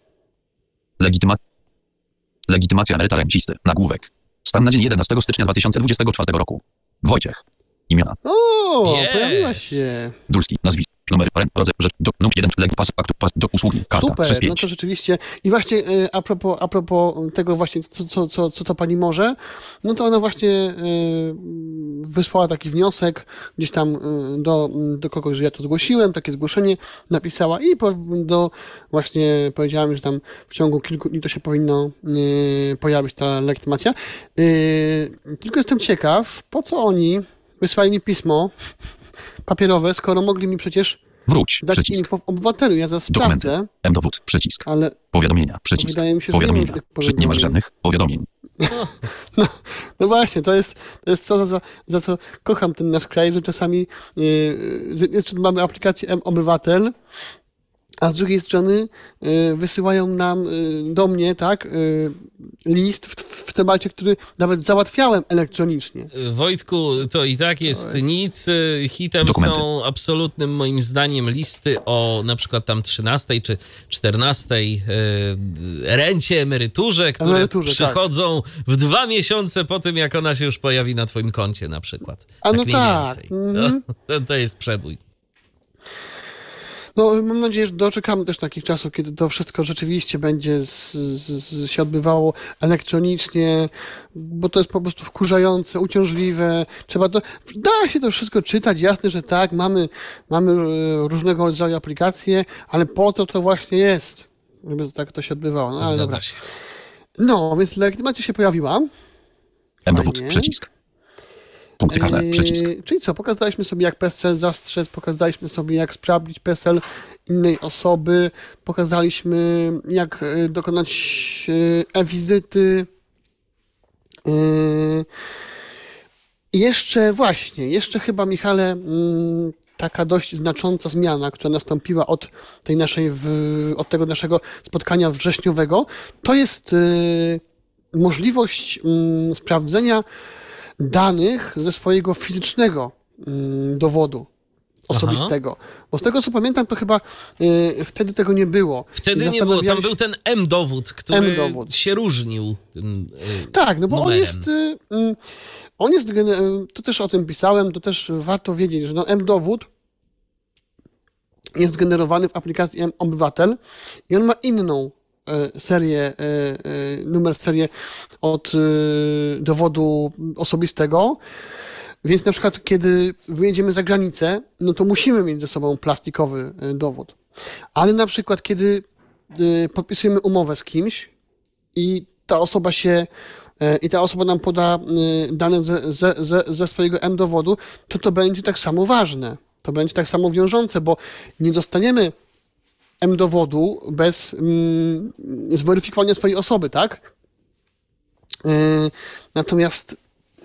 Legitymacja emeryta rencisty. Nagłówek. Stan na dzień 11 stycznia 2024 roku. Wojciech. Imiona. O, Jest. pojawiła się. Dulski. Nazwisko. Numer. Rzecz. Numer 1. Pas usługi. Karta. Super, Przez no 5. to rzeczywiście. I właśnie a propos tego właśnie, co ta pani może, no to ona właśnie wysłała taki wniosek gdzieś tam do kogoś, że ja to zgłosiłem, takie zgłoszenie napisała i właśnie powiedziałem, że tam w ciągu kilku dni to się powinno pojawić ta legitymacja. Tylko jestem ciekaw, po co oni wysłali mi pismo papierowe, skoro mogli mi przecież Wróć. dać Przycisk. info w obywatelu. Ja zaraz Dokumenty. sprawdzę, Dowód. Przycisk. ale Powiadomienia. Przycisk. wydaje mi się, że nie Powiadomienia. ma tych Nie masz powiadomień. żadnych powiadomień. No właśnie, to jest co za co kocham ten nasz kraj, że czasami z jednej strony mamy aplikację M-Obywatel, a z drugiej strony wysyłają nam do mnie, tak, list w temacie, który nawet załatwiałem elektronicznie. Wojtku, to i tak jest nic. Hitem Dokumenty. są absolutnym moim zdaniem listy o na przykład tam 13 czy 14 rencie, emeryturze, które Emeryturze, przychodzą w 2 miesiące po tym, jak ona się już pojawi na twoim koncie na przykład. A no mniej tak. więcej. Mhm. To jest przebój. No, mam nadzieję, że doczekamy też takich czasów, kiedy to wszystko rzeczywiście będzie się odbywało elektronicznie, bo to jest po prostu wkurzające, uciążliwe. Da się to wszystko czytać, jasne, że tak, mamy różnego rodzaju aplikacje, ale po to właśnie jest, żeby tak to się odbywało. No, ale Zgadza dobra. się. No, więc legitymacja się pojawiła. Dowód. Fajnie. Przycisk. Punkty karne. Przycisk. Czyli co? Pokazaliśmy sobie, jak PESEL zastrzec, pokazaliśmy sobie, jak sprawdzić PESEL innej osoby, pokazaliśmy, jak dokonać e-wizyty. Jeszcze chyba, Michale, taka dość znacząca zmiana, która nastąpiła od tego naszego spotkania wrześniowego, to jest możliwość sprawdzenia danych ze swojego fizycznego dowodu osobistego. Bo z tego, co pamiętam, to chyba wtedy tego nie było. Wtedy nie było, tam był ten M-dowód, który się różnił tym tak, no bo numerem. on jest, to też o tym pisałem, to też warto wiedzieć, że M-dowód jest generowany w aplikacji M-Obywatel i on ma inną serię, serię od dowodu osobistego, więc na przykład kiedy wyjedziemy za granicę, no to musimy mieć ze sobą plastikowy dowód. Ale na przykład kiedy podpisujemy umowę z kimś i ta osoba nam poda dane ze swojego M-dowodu, to będzie tak samo ważne. To będzie tak samo wiążące, bo nie dostaniemy M-dowodu bez zweryfikowania swojej osoby, tak? Natomiast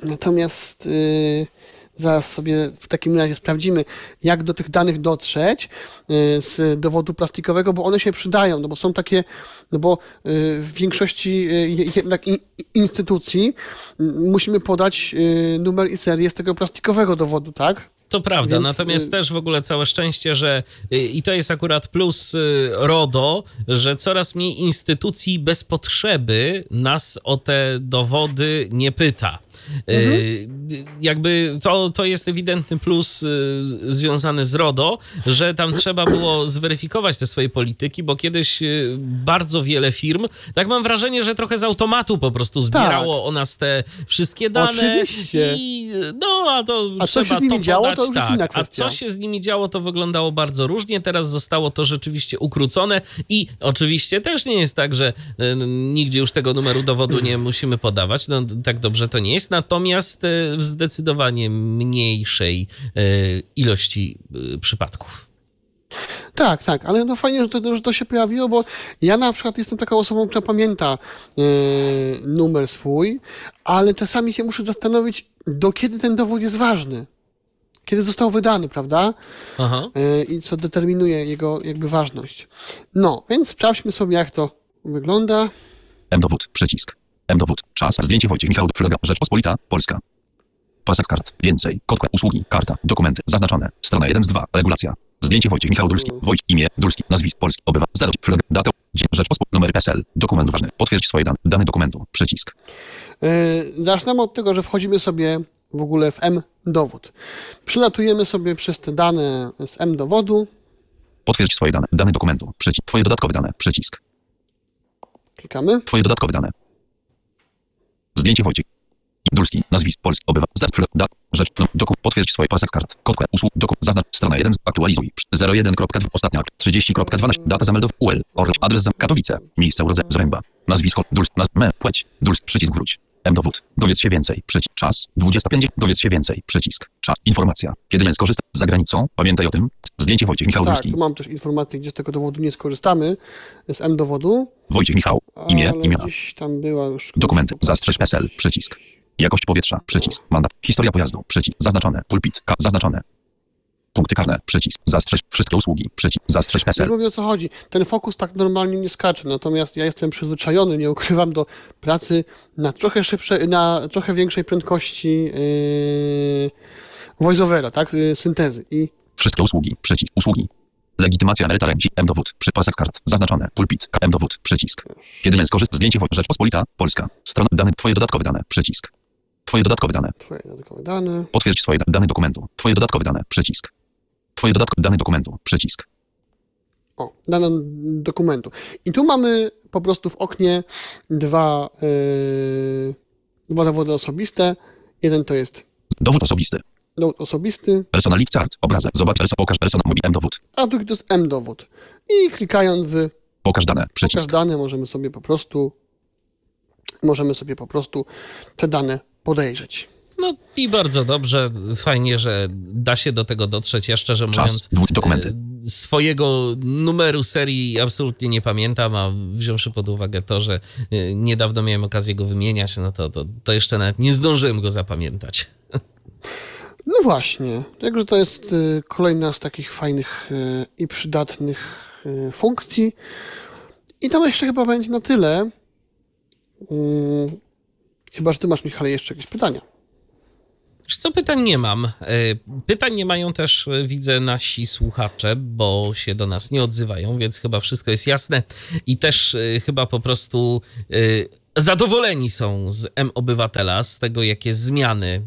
zaraz sobie w takim razie sprawdzimy, jak do tych danych dotrzeć z dowodu plastikowego, bo one się przydają, no bo są takie, no bo w większości jednak instytucji musimy podać numer i serię z tego plastikowego dowodu, tak? To prawda, Więc, natomiast też w ogóle całe szczęście, że i to jest akurat plus RODO, że coraz mniej instytucji bez potrzeby nas o te dowody nie pyta. Jakby to jest ewidentny plus związany z RODO, że tam trzeba było zweryfikować te swoje polityki, bo kiedyś bardzo wiele firm, tak mam wrażenie, że trochę z automatu po prostu zbierało o nas te wszystkie dane. Oczywiście. A co się z nimi działo, to już jest inna A kwestia. co się z nimi działo, to wyglądało bardzo różnie. Teraz zostało to rzeczywiście ukrócone i oczywiście też nie jest tak, że nigdzie już tego numeru dowodu nie musimy podawać. No tak dobrze to nie jest. Natomiast w zdecydowanie mniejszej ilości przypadków. Tak, ale no fajnie, że to się pojawiło, bo ja na przykład jestem taką osobą, która pamięta numer swój, ale czasami się muszę zastanowić, do kiedy ten dowód jest ważny. Kiedy został wydany, prawda? Aha. I co determinuje jego jakby ważność. No, więc sprawdźmy sobie, jak to wygląda. M-dowód. Przycisk. M-dowód. Czas. Zdjęcie Wojciech Michał. Flaga. Rzeczpospolita. Polska. Pasek kart. Więcej. Kod. Usługi. Karta. Dokumenty. Zaznaczone. Strona 1 z 2. Regulacja. Zdjęcie Wojciech Michał Dulski. Imię. Dulski. Nazwisko. Polski. Obywatel. 0. Flaga. Data. Dzień. Rzeczpospolita. Numer PESEL. Dokument ważny. Potwierdź swoje dane. Dane dokumentu. Przycisk. Zaczynamy od tego, że wchodzimy sobie w ogóle w M-dowód. Przelatujemy sobie przez te dane z M-dowodu. Potwierdź swoje dane. Dane dokumentu. Przycisk. Twoje dodatkowe dane. Przycisk. Klikamy. Twoje dodatkowe dane. Zdjęcie Wojciech Dulski. Nazwisko. Polski. Obywatel. Rzecz. Potwierdź swoje pasek kart. Kod. Usług. Zaznacz. Strona 1. Aktualizuj. 01.2. Ostatnia. 30.12. Data zameldow. UL. Adres Katowice. Miejsce urodzenia. Zręba. Nazwisko. Dulsk. Płeć. Dulsk. Przycisk wróć. M-dowód. Dowiedz się więcej. Przycisk. Czas. 25. Dowiedz się więcej. Przycisk. Czas. Informacja. Kiedy nie skorzystasz za granicą? Pamiętaj o tym. Zdjęcie Wojciech Michał Tak, Dulski. tu mam też informację, gdzie z tego dowodu nie skorzystamy. Z M-dowodu. Wojciech Michał. Imię. Ale Imiona. gdzieś tam była już... Dokumenty. Zastrzeż PESEL. Przycisk. Jakość powietrza. Przycisk. Mandat. Historia pojazdu. Przycisk. Zaznaczone. Pulpit. Zaznaczone. Punkty karne. Przycisk. Zastrzeż wszystkie usługi. Przycisk. Zastrzeż Nie PESEL. mówię, o co chodzi. Ten fokus tak normalnie nie skacze, natomiast ja jestem przyzwyczajony, nie ukrywam, do pracy na trochę szybszej, na trochę większej prędkości voiceovera, tak? Syntezy. I Wszystkie usługi. Przycisk. Usługi. Legitymacja emeryta ręki. M-dowód. Pasek kart. Zaznaczone. Pulpit. M-dowód. Przycisk. Kiedy nie skorzystasz. Zdjęcie Rzeczpospolita. Polska. Strona. Dane. Twoje dodatkowe dane. Przycisk. Twoje dodatkowe dane. twoje dodatkowe dane. Potwierdź swoje dane dokumentu. Twoje dodatkowe dane. Przycisk. Twoje dodatkowe dane dokumentu. Przycisk. O, dane dokumentu. I tu mamy po prostu w oknie dwa dowody osobiste. Jeden to jest Dowód osobisty. dowód osobisty, Personalizacja. Obrazek. Zobacz. Pokaż person. Mówi M-dowód. a drugi to jest M-dowód. I klikając w Pokaż dane. pokaż Przycisk. dane możemy sobie po prostu te dane podejrzeć. No No i bardzo dobrze, fajnie, że da się do tego dotrzeć. Ja szczerze mówiąc, dokumenty. Swojego numeru serii absolutnie nie pamiętam, a wziąwszy pod uwagę to, że niedawno miałem okazję go wymieniać, no to jeszcze nawet nie zdążyłem go zapamiętać. No właśnie, także to jest kolejna z takich fajnych i przydatnych funkcji. I to jeszcze chyba będzie na tyle. Chyba, że ty masz, Michale, jeszcze jakieś pytania. Wiesz co, pytań nie mam. Pytań nie mają też, widzę, nasi słuchacze, bo się do nas nie odzywają, więc chyba wszystko jest jasne i też chyba po prostu zadowoleni są z M-Obywatela, z tego, jakie zmiany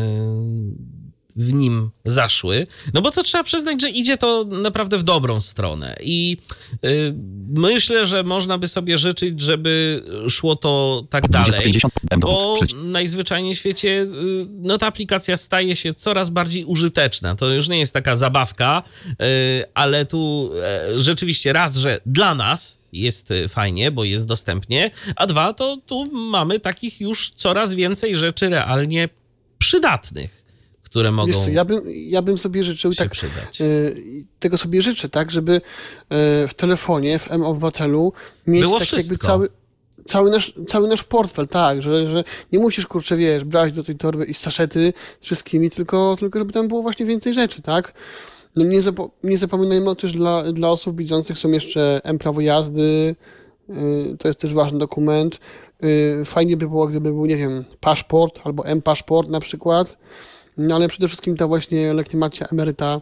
w nim zaszły, no bo to trzeba przyznać, że idzie to naprawdę w dobrą stronę i myślę, że można by sobie życzyć, żeby szło to tak dalej, 250 bo najzwyczajniej w świecie no ta aplikacja staje się coraz bardziej użyteczna. To już nie jest taka zabawka, ale tu rzeczywiście raz, że dla nas jest fajnie, bo jest dostępnie, a dwa, to tu mamy takich już coraz więcej rzeczy realnie przydatnych, które mogą Wiesz co, ja bym sobie życzył się tak, przydać. tego sobie życzę, tak, żeby w telefonie, w M-Obywatelu mieć Było tak wszystko. jakby cały nasz portfel, tak, że nie musisz, kurczę, wiesz, brać do tej torby i saszety z wszystkimi, tylko żeby tam było właśnie więcej rzeczy, tak. No nie zapominajmy też dla osób widzących są jeszcze M-Prawo jazdy, to jest też ważny dokument. Fajnie by było, gdyby był, nie wiem, paszport albo M-paszport na przykład. No ale przede wszystkim ta właśnie legitymacja emeryta,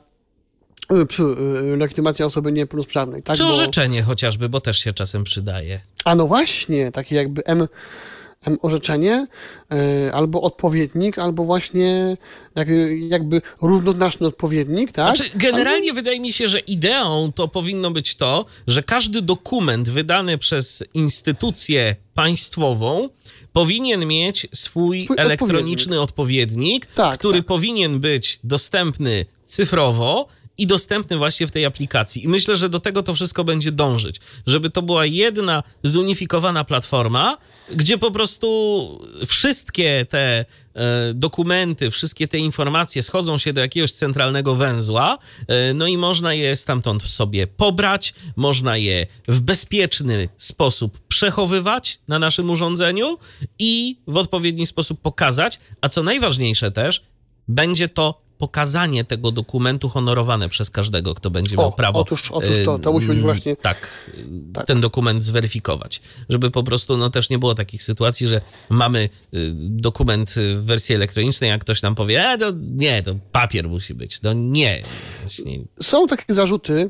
legitymacja osoby niepełnosprawnej, tak? Czy orzeczenie chociażby, bo też się czasem przydaje. A no właśnie, takie jakby orzeczenie, albo odpowiednik, albo właśnie jakby równoznaczny odpowiednik, tak? Znaczy, generalnie wydaje mi się, że ideą to powinno być to, że każdy dokument wydany przez instytucję państwową powinien mieć swój elektroniczny odpowiednik, Tak, który tak. powinien być dostępny cyfrowo i dostępny właśnie w tej aplikacji. I myślę, że do tego to wszystko będzie dążyć, żeby to była jedna zunifikowana platforma, gdzie po prostu wszystkie te dokumenty, wszystkie te informacje schodzą się do jakiegoś centralnego węzła, no i można je stamtąd sobie pobrać, można je w bezpieczny sposób przechowywać na naszym urządzeniu i w odpowiedni sposób pokazać, a co najważniejsze też, będzie to pokazanie tego dokumentu honorowane przez każdego, kto będzie miał prawo. Otóż to musi być właśnie... Tak, ten dokument zweryfikować. Żeby po prostu no, też nie było takich sytuacji, że mamy dokument w wersji elektronicznej, a ktoś nam powie, to papier musi być. No nie. Właśnie. Są takie zarzuty,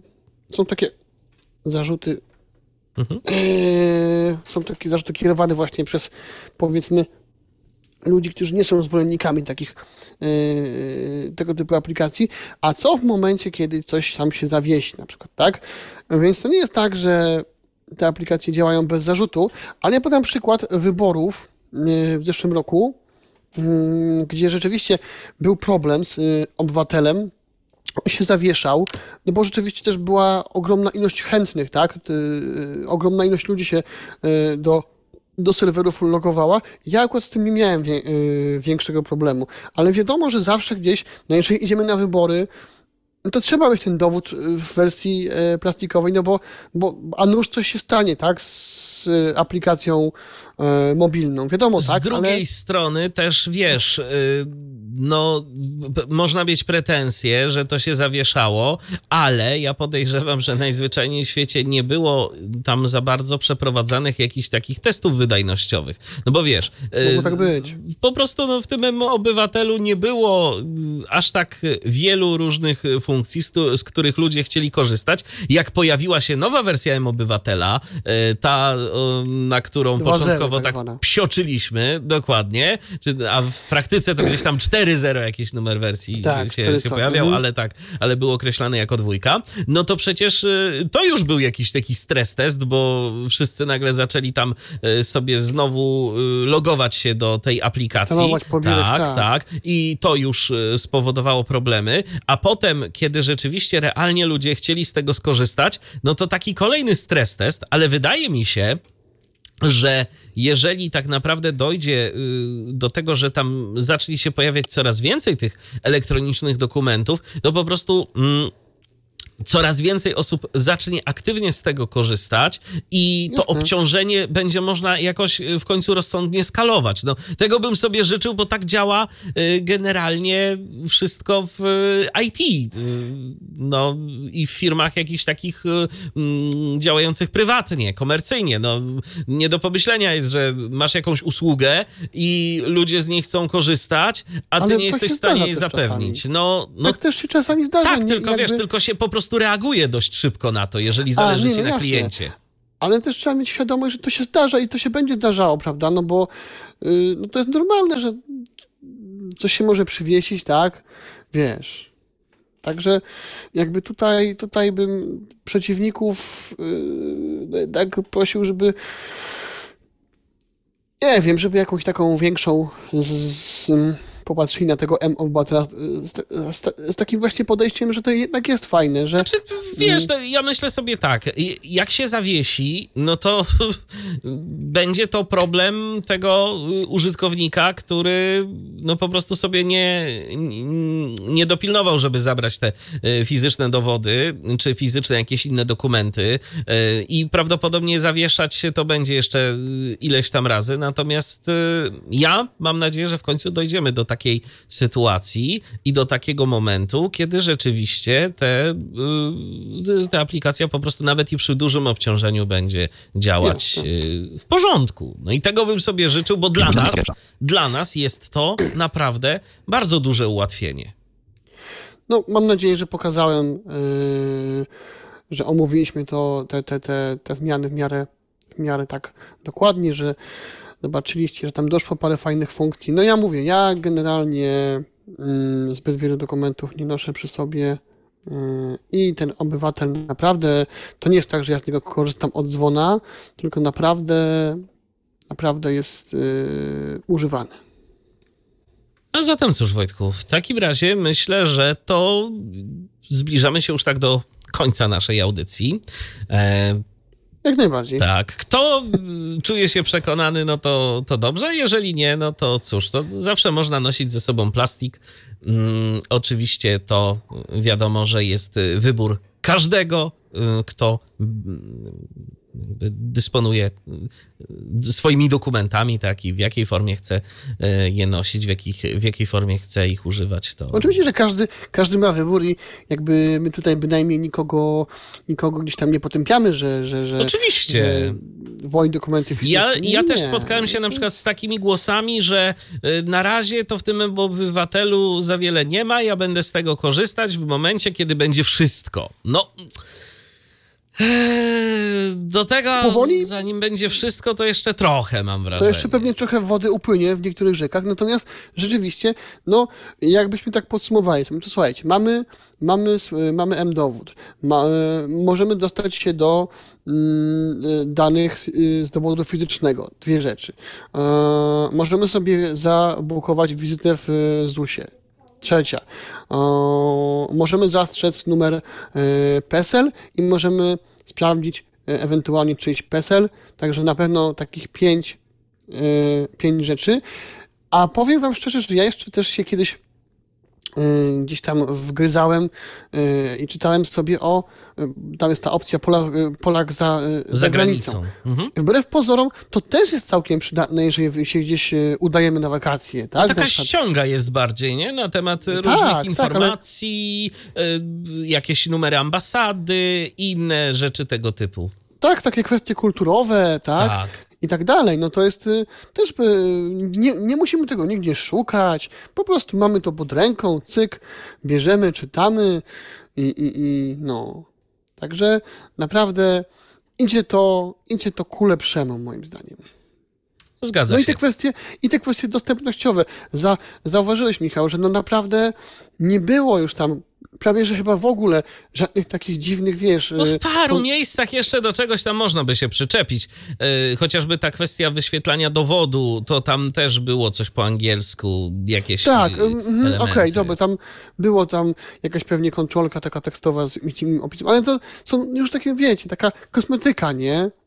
są takie zarzuty kierowane właśnie przez, powiedzmy, ludzi, którzy nie są zwolennikami takich tego typu aplikacji, a co w momencie, kiedy coś tam się zawiesi na przykład, tak? Więc to nie jest tak, że te aplikacje działają bez zarzutu, ale ja podam przykład wyborów w zeszłym roku, gdzie rzeczywiście był problem z obywatelem, on się zawieszał, no bo rzeczywiście też była ogromna ilość chętnych, tak? Ogromna ilość ludzi się do serwerów logowała. Ja akurat z tym nie miałem większego problemu, ale wiadomo, że zawsze gdzieś, no jeżeli idziemy na wybory, no to trzeba mieć ten dowód w wersji plastikowej, no bo a nuż coś się stanie, tak, z aplikacją mobilną. Wiadomo, tak, z drugiej strony też, wiesz, no, można mieć pretensje, że to się zawieszało, ale ja podejrzewam, że najzwyczajniej w świecie nie było tam za bardzo przeprowadzanych jakichś takich testów wydajnościowych. No bo wiesz, mogło tak być. Po prostu no, w tym obywatelu nie było aż tak wielu różnych funkcji, z których ludzie chcieli korzystać. Jak pojawiła się nowa wersja M-Obywatela, ta, na którą 2.0 początkowo tak tak zwana. psioczyliśmy, dokładnie, a w praktyce to gdzieś tam 4.0 jakiś numer wersji Tak, się 4.0, pojawiał, ale był określany jako 2. No to przecież to już był jakiś taki stres test, bo wszyscy nagle zaczęli tam sobie znowu logować się do tej aplikacji. Tak. I to już spowodowało problemy, a potem, kiedy rzeczywiście realnie ludzie chcieli z tego skorzystać, no to taki kolejny stres test, ale wydaje mi się, że jeżeli tak naprawdę dojdzie do tego, że tam zacznie się pojawiać coraz więcej tych elektronicznych dokumentów, to po prostu coraz więcej osób zacznie aktywnie z tego korzystać i to obciążenie będzie można jakoś w końcu rozsądnie skalować. No, tego bym sobie życzył, bo tak działa generalnie wszystko w IT. No i w firmach jakichś takich działających prywatnie, komercyjnie. No, nie do pomyślenia jest, że masz jakąś usługę i ludzie z niej chcą korzystać, a ty Ale nie to jesteś się w stanie zdarza jej też zapewnić. czasami. No, Tak też się czasami zdarza. tak, nie? tylko Jakby... wiesz, tylko się po prostu reaguje dość szybko na to, jeżeli zależy ci na jasne. kliencie. Ale też trzeba mieć świadomość, że to się zdarza i to się będzie zdarzało, prawda? No bo no to jest normalne, że coś się może przywiesić, tak? Wiesz. Także jakby tutaj bym przeciwników tak prosił, żeby nie wiem, żeby jakąś taką większą popatrzyli na tego M-Obywatela z takim właśnie podejściem, że to jednak jest fajne, że... Znaczy, wiesz, to ja myślę sobie tak, jak się zawiesi, no to będzie to problem tego użytkownika, który no po prostu sobie nie dopilnował, żeby zabrać te fizyczne dowody, czy fizyczne jakieś inne dokumenty i prawdopodobnie zawieszać się to będzie jeszcze ileś tam razy, natomiast ja mam nadzieję, że w końcu dojdziemy do takiej sytuacji i do takiego momentu, kiedy rzeczywiście ta aplikacja po prostu nawet i przy dużym obciążeniu będzie działać w porządku. No i tego bym sobie życzył, bo dla nas jest to naprawdę bardzo duże ułatwienie. No, mam nadzieję, że pokazałem, że omówiliśmy te zmiany w miarę tak dokładnie, że zobaczyliście, że tam doszło parę fajnych funkcji. No ja mówię, ja generalnie zbyt wielu dokumentów nie noszę przy sobie i ten obywatel naprawdę, to nie jest tak, że ja z niego korzystam od dzwona, tylko naprawdę jest używany. A zatem cóż, Wojtku, w takim razie myślę, że to zbliżamy się już tak do końca naszej audycji. Jak najbardziej. Tak. Kto czuje się przekonany, no to dobrze. Jeżeli nie, no to cóż, to zawsze można nosić ze sobą plastik. Oczywiście to wiadomo, że jest wybór każdego, kto dysponuje swoimi dokumentami, tak, i w jakiej formie chce je nosić, w jakiej formie chce ich używać. To... Oczywiście, że każdy ma wybór i jakby my tutaj bynajmniej nikogo gdzieś tam nie potępiamy, że Oczywiście. Woli dokumenty fizyczne. Ja też spotkałem się na przykład z takimi głosami, że na razie to w tym obywatelu za wiele nie ma, ja będę z tego korzystać w momencie, kiedy będzie wszystko. No... Do tego, powoli? zanim będzie wszystko, to jeszcze trochę, mam wrażenie. To jeszcze pewnie trochę wody upłynie w niektórych rzekach, natomiast rzeczywiście, no, jakbyśmy tak podsumowali, to słuchajcie, mamy M-dowód, możemy dostać się do danych z dowodu fizycznego, dwie rzeczy. Możemy sobie zabukować wizytę w ZUS-ie. Trzecia. Możemy zastrzec numer PESEL i możemy sprawdzić ewentualnie czyjś PESEL. Także na pewno takich pięć rzeczy. A powiem wam szczerze, że ja jeszcze też się kiedyś gdzieś tam wgryzałem i czytałem sobie tam jest ta opcja Polak za granicą. Mhm. Wbrew pozorom, to też jest całkiem przydatne, jeżeli się gdzieś udajemy na wakacje. Tak? Taka ściąga jest bardziej, nie? Na temat różnych informacji, jakieś numery ambasady, inne rzeczy tego typu. Tak, takie kwestie kulturowe, tak? I tak dalej. No to jest też, nie musimy tego nigdzie szukać, po prostu mamy to pod ręką, cyk, bierzemy, czytamy i no. Także naprawdę idzie to ku lepszemu, moim zdaniem. Zgadza się. I te kwestie dostępnościowe. Zauważyłeś, Michał, że no naprawdę nie było już tam prawie, że chyba w ogóle żadnych takich dziwnych, wiesz... No w paru miejscach jeszcze do czegoś tam można by się przyczepić. Chociażby ta kwestia wyświetlania dowodu, to tam też było coś po angielsku, jakieś elementy. Okej, dobra, tam było jakaś pewnie kontrolka taka tekstowa z innym opisem, ale to są już takie, wiecie, taka kosmetyka, nie?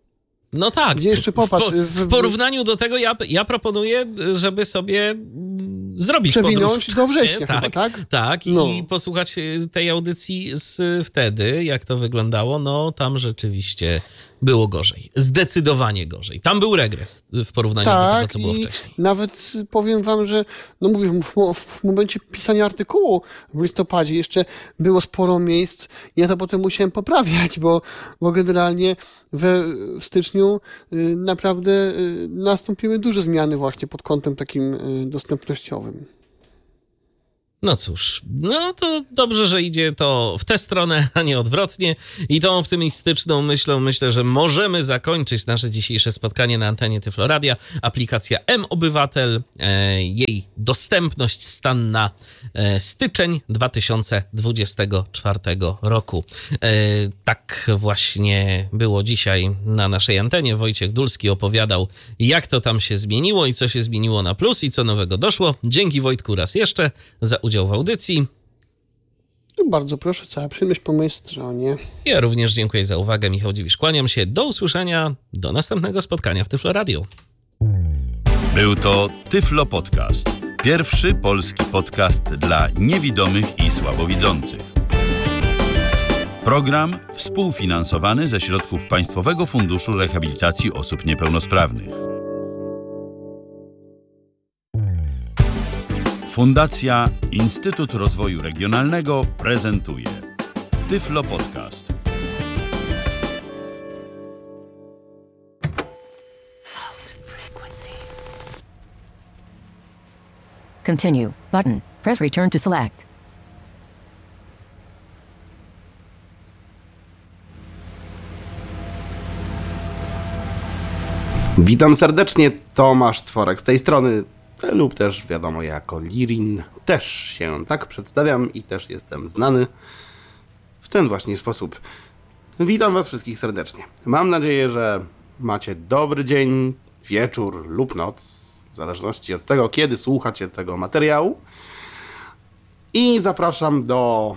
No tak. Gdzie jeszcze popatrz. W porównaniu do tego ja proponuję, żeby sobie zrobić przewinąć podróż w czasie, do września tak, chyba, tak? Tak, No. i posłuchać tej audycji z wtedy, jak to wyglądało. No tam rzeczywiście było gorzej. Zdecydowanie gorzej. Tam był regres w porównaniu do tego, co było wcześniej. Nawet powiem wam, że no mówię, w momencie pisania artykułu w listopadzie jeszcze było sporo miejsc. Ja to potem musiałem poprawiać, bo generalnie w styczniu naprawdę nastąpiły duże zmiany właśnie pod kątem takim dostępnościowym. No cóż, no to dobrze, że idzie to w tę stronę, a nie odwrotnie. I tą optymistyczną myślą myślę, że możemy zakończyć nasze dzisiejsze spotkanie na antenie Tyflo Radia. Aplikacja M-Obywatel, jej dostępność, stan na styczeń 2024 roku. Tak właśnie było dzisiaj na naszej antenie. Wojciech Dulski opowiadał, jak to tam się zmieniło i co się zmieniło na plus i co nowego doszło. Dzięki Wojtku raz jeszcze za udział w audycji. Bardzo proszę, cała przyjemność po mojej stronie. Ja również dziękuję za uwagę. Michał Dziwisz, kłaniam się. Do usłyszenia. Do następnego spotkania w Tyflo Radio. Był to Tyflo Podcast. Pierwszy polski podcast dla niewidomych i słabowidzących. Program współfinansowany ze środków Państwowego Funduszu Rehabilitacji Osób Niepełnosprawnych. Fundacja Instytut Rozwoju Regionalnego prezentuje Tyflo Podcast. Continue button. Press return to select. Witam serdecznie, Tomasz Tworek z tej strony, lub też wiadomo jako Lirin. Też się tak przedstawiam i też jestem znany w ten właśnie sposób. Witam was wszystkich serdecznie. Mam nadzieję, że macie dobry dzień, wieczór lub noc, w zależności od tego, kiedy słuchacie tego materiału. I zapraszam do,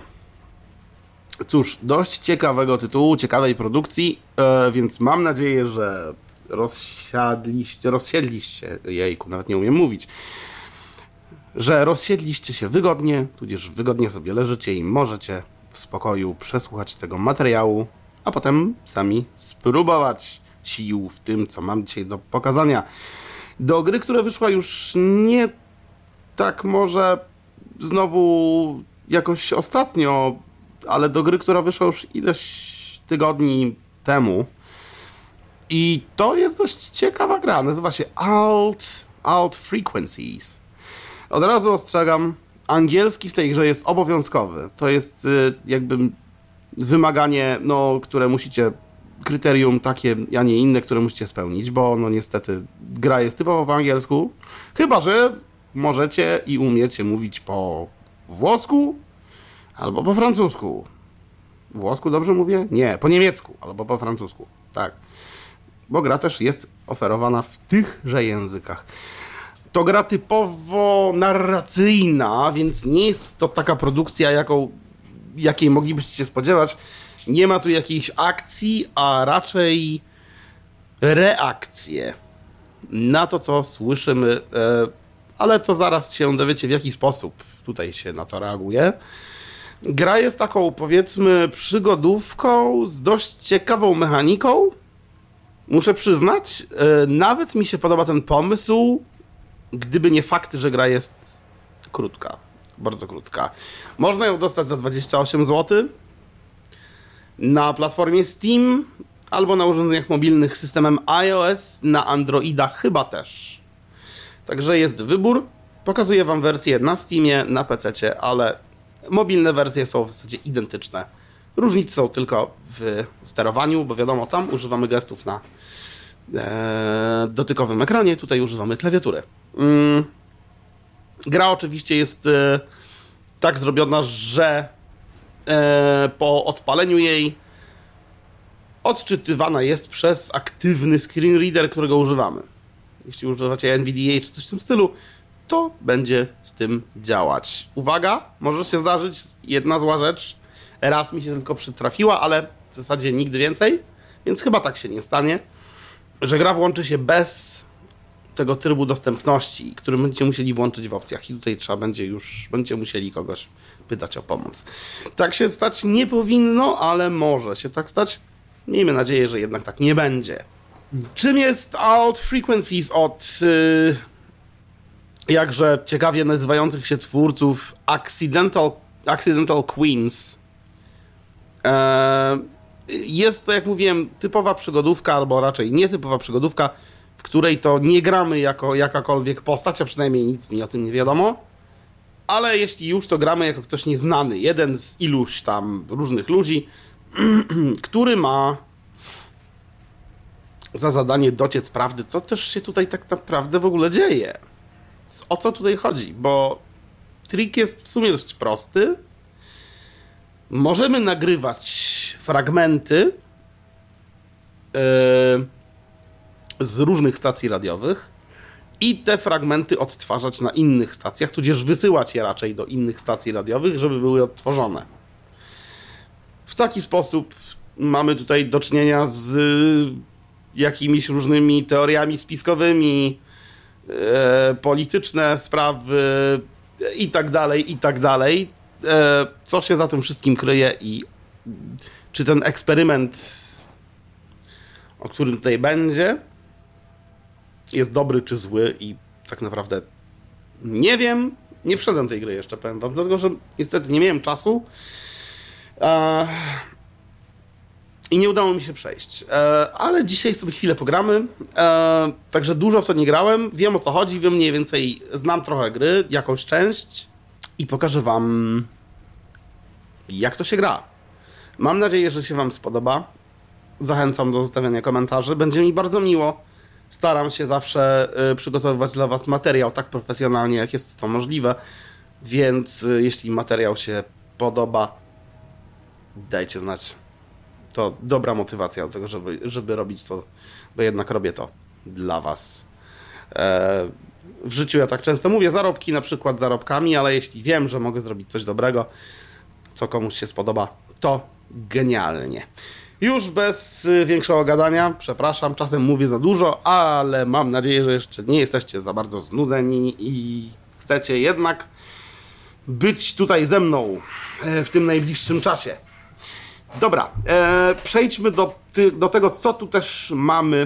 cóż, dość ciekawego tytułu, ciekawej produkcji, więc mam nadzieję, że rozsiedliście, jejku, nawet nie umiem mówić, że rozsiedliście się wygodnie, tudzież wygodnie sobie leżycie i możecie w spokoju przesłuchać tego materiału, a potem sami spróbować sił w tym, co mam dzisiaj do pokazania. Do gry, która wyszła już nie tak może znowu jakoś ostatnio, ale do gry, która wyszła już ileś tygodni temu. I to jest dość ciekawa gra, nazywa się Alt Frequencies. Od razu ostrzegam, angielski w tej grze jest obowiązkowy. To jest jakby wymaganie, no, które musicie, kryterium takie, a nie inne, które musicie spełnić, bo no niestety gra jest typowo po angielsku. Chyba że możecie i umiecie mówić po włosku albo po francusku. Włosku dobrze mówię? Nie, po niemiecku albo po francusku. Tak. Bo gra też jest oferowana w tychże językach. To gra typowo narracyjna, więc nie jest to taka produkcja, jakiej moglibyście się spodziewać. Nie ma tu jakiejś akcji, a raczej reakcje na to, co słyszymy, ale to zaraz się dowiecie, w jaki sposób tutaj się na to reaguje. Gra jest taką, powiedzmy, przygodówką z dość ciekawą mechaniką. Muszę przyznać, nawet mi się podoba ten pomysł, gdyby nie fakt, że gra jest krótka. Bardzo krótka. Można ją dostać za 28 zł na platformie Steam albo na urządzeniach mobilnych systemem iOS, na Androida chyba też. Także jest wybór. Pokazuję wam wersję na Steamie, na PC-cie, ale mobilne wersje są w zasadzie identyczne. Różnice są tylko w sterowaniu, bo wiadomo, tam używamy gestów na dotykowym ekranie, tutaj używamy klawiatury. Gra oczywiście jest tak zrobiona, że po odpaleniu jej odczytywana jest przez aktywny screen reader, którego używamy. Jeśli używacie NVDA czy coś w tym stylu, to będzie z tym działać. Uwaga, może się zdarzyć jedna zła rzecz. Raz mi się tylko przytrafiła, ale w zasadzie nigdy więcej, więc chyba tak się nie stanie. że gra włączy się bez tego trybu dostępności, który będziecie musieli włączyć w opcjach i tutaj będziecie musieli kogoś pytać o pomoc. Tak się stać nie powinno, ale może się tak stać. Miejmy nadzieję, że jednak tak nie będzie. Czym jest Alt Frequencies od jakże ciekawie nazywających się twórców Accidental Queens? Jest to, jak mówiłem, typowa przygodówka, albo raczej nietypowa przygodówka, w której to nie gramy jako jakakolwiek postać, a przynajmniej nic mi o tym nie wiadomo. Ale jeśli już, to gramy jako ktoś nieznany. Jeden z iluś tam różnych ludzi, który ma za zadanie dociec prawdy, co też się tutaj tak naprawdę w ogóle dzieje. O co tutaj chodzi? Bo trik jest w sumie dość prosty. Możemy nagrywać fragmenty z różnych stacji radiowych i te fragmenty odtwarzać na innych stacjach, tudzież wysyłać je raczej do innych stacji radiowych, żeby były odtworzone. W taki sposób mamy tutaj do czynienia z jakimiś różnymi teoriami spiskowymi, polityczne sprawy i tak dalej. Co się za tym wszystkim kryje i czy ten eksperyment, o którym tutaj będzie, jest dobry czy zły i tak naprawdę nie wiem. Nie przeszedłem tej gry jeszcze, powiem wam, dlatego że niestety nie miałem czasu i nie udało mi się przejść. Ale dzisiaj sobie chwilę pogramy, także dużo w to nie grałem, wiem o co chodzi, wiem mniej więcej, znam trochę gry, jakąś część i pokażę wam, jak to się gra. Mam nadzieję, że się wam spodoba. Zachęcam do zostawiania komentarzy, będzie mi bardzo miło. Staram się zawsze przygotowywać dla was materiał tak profesjonalnie, jak jest to możliwe, więc jeśli materiał się podoba, dajcie znać. To dobra motywacja do tego, żeby robić to, bo jednak robię to dla was. W życiu ja tak często mówię, zarobki na przykład zarobkami, ale jeśli wiem, że mogę zrobić coś dobrego, co komuś się spodoba, to genialnie. Już bez większego gadania, przepraszam, czasem mówię za dużo, ale mam nadzieję, że jeszcze nie jesteście za bardzo znudzeni i chcecie jednak być tutaj ze mną w tym najbliższym czasie. Dobra, przejdźmy do tego, co tu też mamy.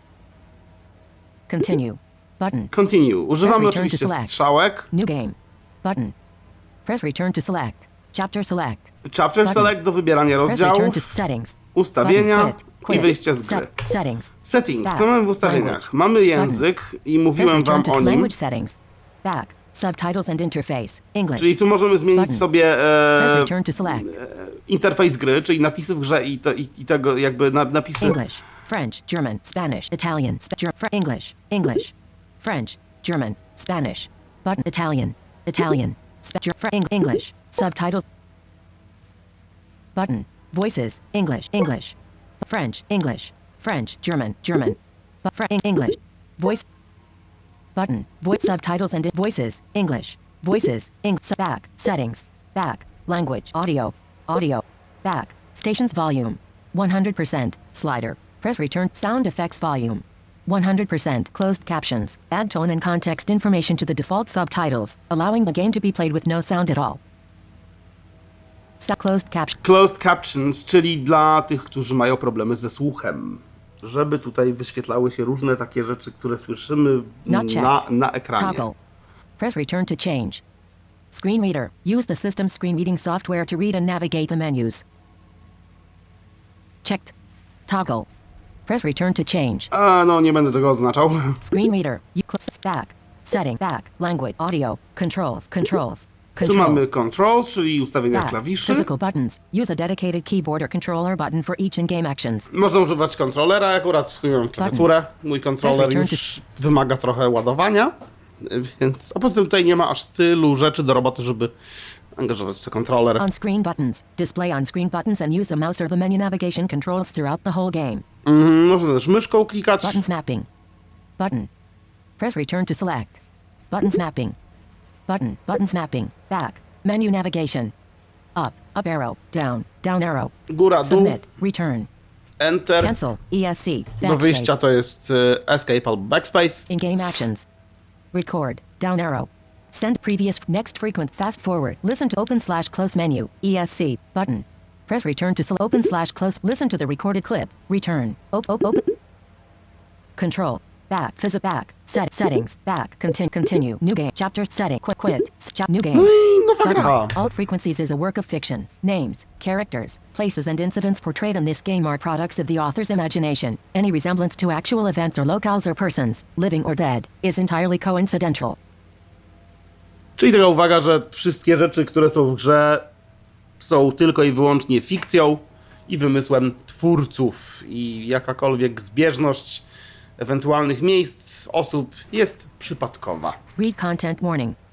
Continue. Button. Continue. Używamy Press return oczywiście to select. strzałek. New game. Button. Press return to select. Chapter select. Chapter Button. select do wybierania Press return rozdziałów, to settings. ustawienia Button. Quit. i wyjście z gry. Settings. Settings, Back. co mamy w ustawieniach? Language. Mamy język i Press mówiłem wam return to o nim. language settings. Back. Subtitles and interface. English. Czyli tu możemy zmienić Button. sobie Press return to select. interfejs gry, czyli napisy w grze i tego jakby napisy. English, French, German, Spanish, Italian, English, English, French, German, Spanish, button, Italian, English, subtitles, button, voices, English, French, German, English, voice, button, voice subtitles and voices, English, voices, back, settings, back, language, audio, back, stations volume, 100%, slider, press return, sound effects volume, 100%, closed captions, add tone and context information to the default subtitles, allowing the game to be played with no sound at all. Closed caption. Closed captions, czyli dla tych, którzy mają problemy ze słuchem. Żeby tutaj wyświetlały się różne takie rzeczy, które słyszymy na ekranie. Toggle. Press return to change. Screen reader. Use the system screen reading software to read and navigate the menus. Checked. Toggle. Press return to change. No, nie będę tego odznaczał. Screen reader. You back. Setting. Back. Language. Audio. Controls. Tu mamy controls, czyli ustawienia Back. klawiszy. Physical buttons. Use a dedicated keyboard or controller button for each in-game actions. Można używać kontrolera, akurat w sumie mam klawiaturę. Mój kontroler już wymaga trochę ładowania, więc a poza tym tutaj nie ma aż tylu rzeczy do roboty, żeby angażować te kontroler. On-screen buttons. Display on-screen buttons and use the mouse or the menu navigation controls throughout the whole game. Można też myszką klikać. Button snapping. Button. Press return to select. Button snapping. Button snapping. Back. Menu navigation. Up arrow. Down arrow. Góra, dół. Submit. Return. Enter. Cancel. ESC. Do wyjścia Backspace. to jest Escape albo Backspace. In-game actions. Record. Down arrow. Send previous. Next frequent. Fast forward. Listen to open/close menu. ESC. Button. Press return to open/close. Listen to the recorded clip. Return. Open. Control. Back. Visit back. Settings. Back. Continue. New game. Chapter setting. Quit. New game. Nowa Button. gra. All frequencies is a work of fiction. Names, characters, places, and incidents portrayed in this game are products of the author's imagination. Any resemblance to actual events or locales or persons, living or dead, is entirely coincidental. Czyli taka uwaga, że wszystkie rzeczy, które są w grze, są tylko i wyłącznie fikcją i wymysłem twórców. I jakakolwiek zbieżność ewentualnych miejsc, osób jest przypadkowa. Read content warning.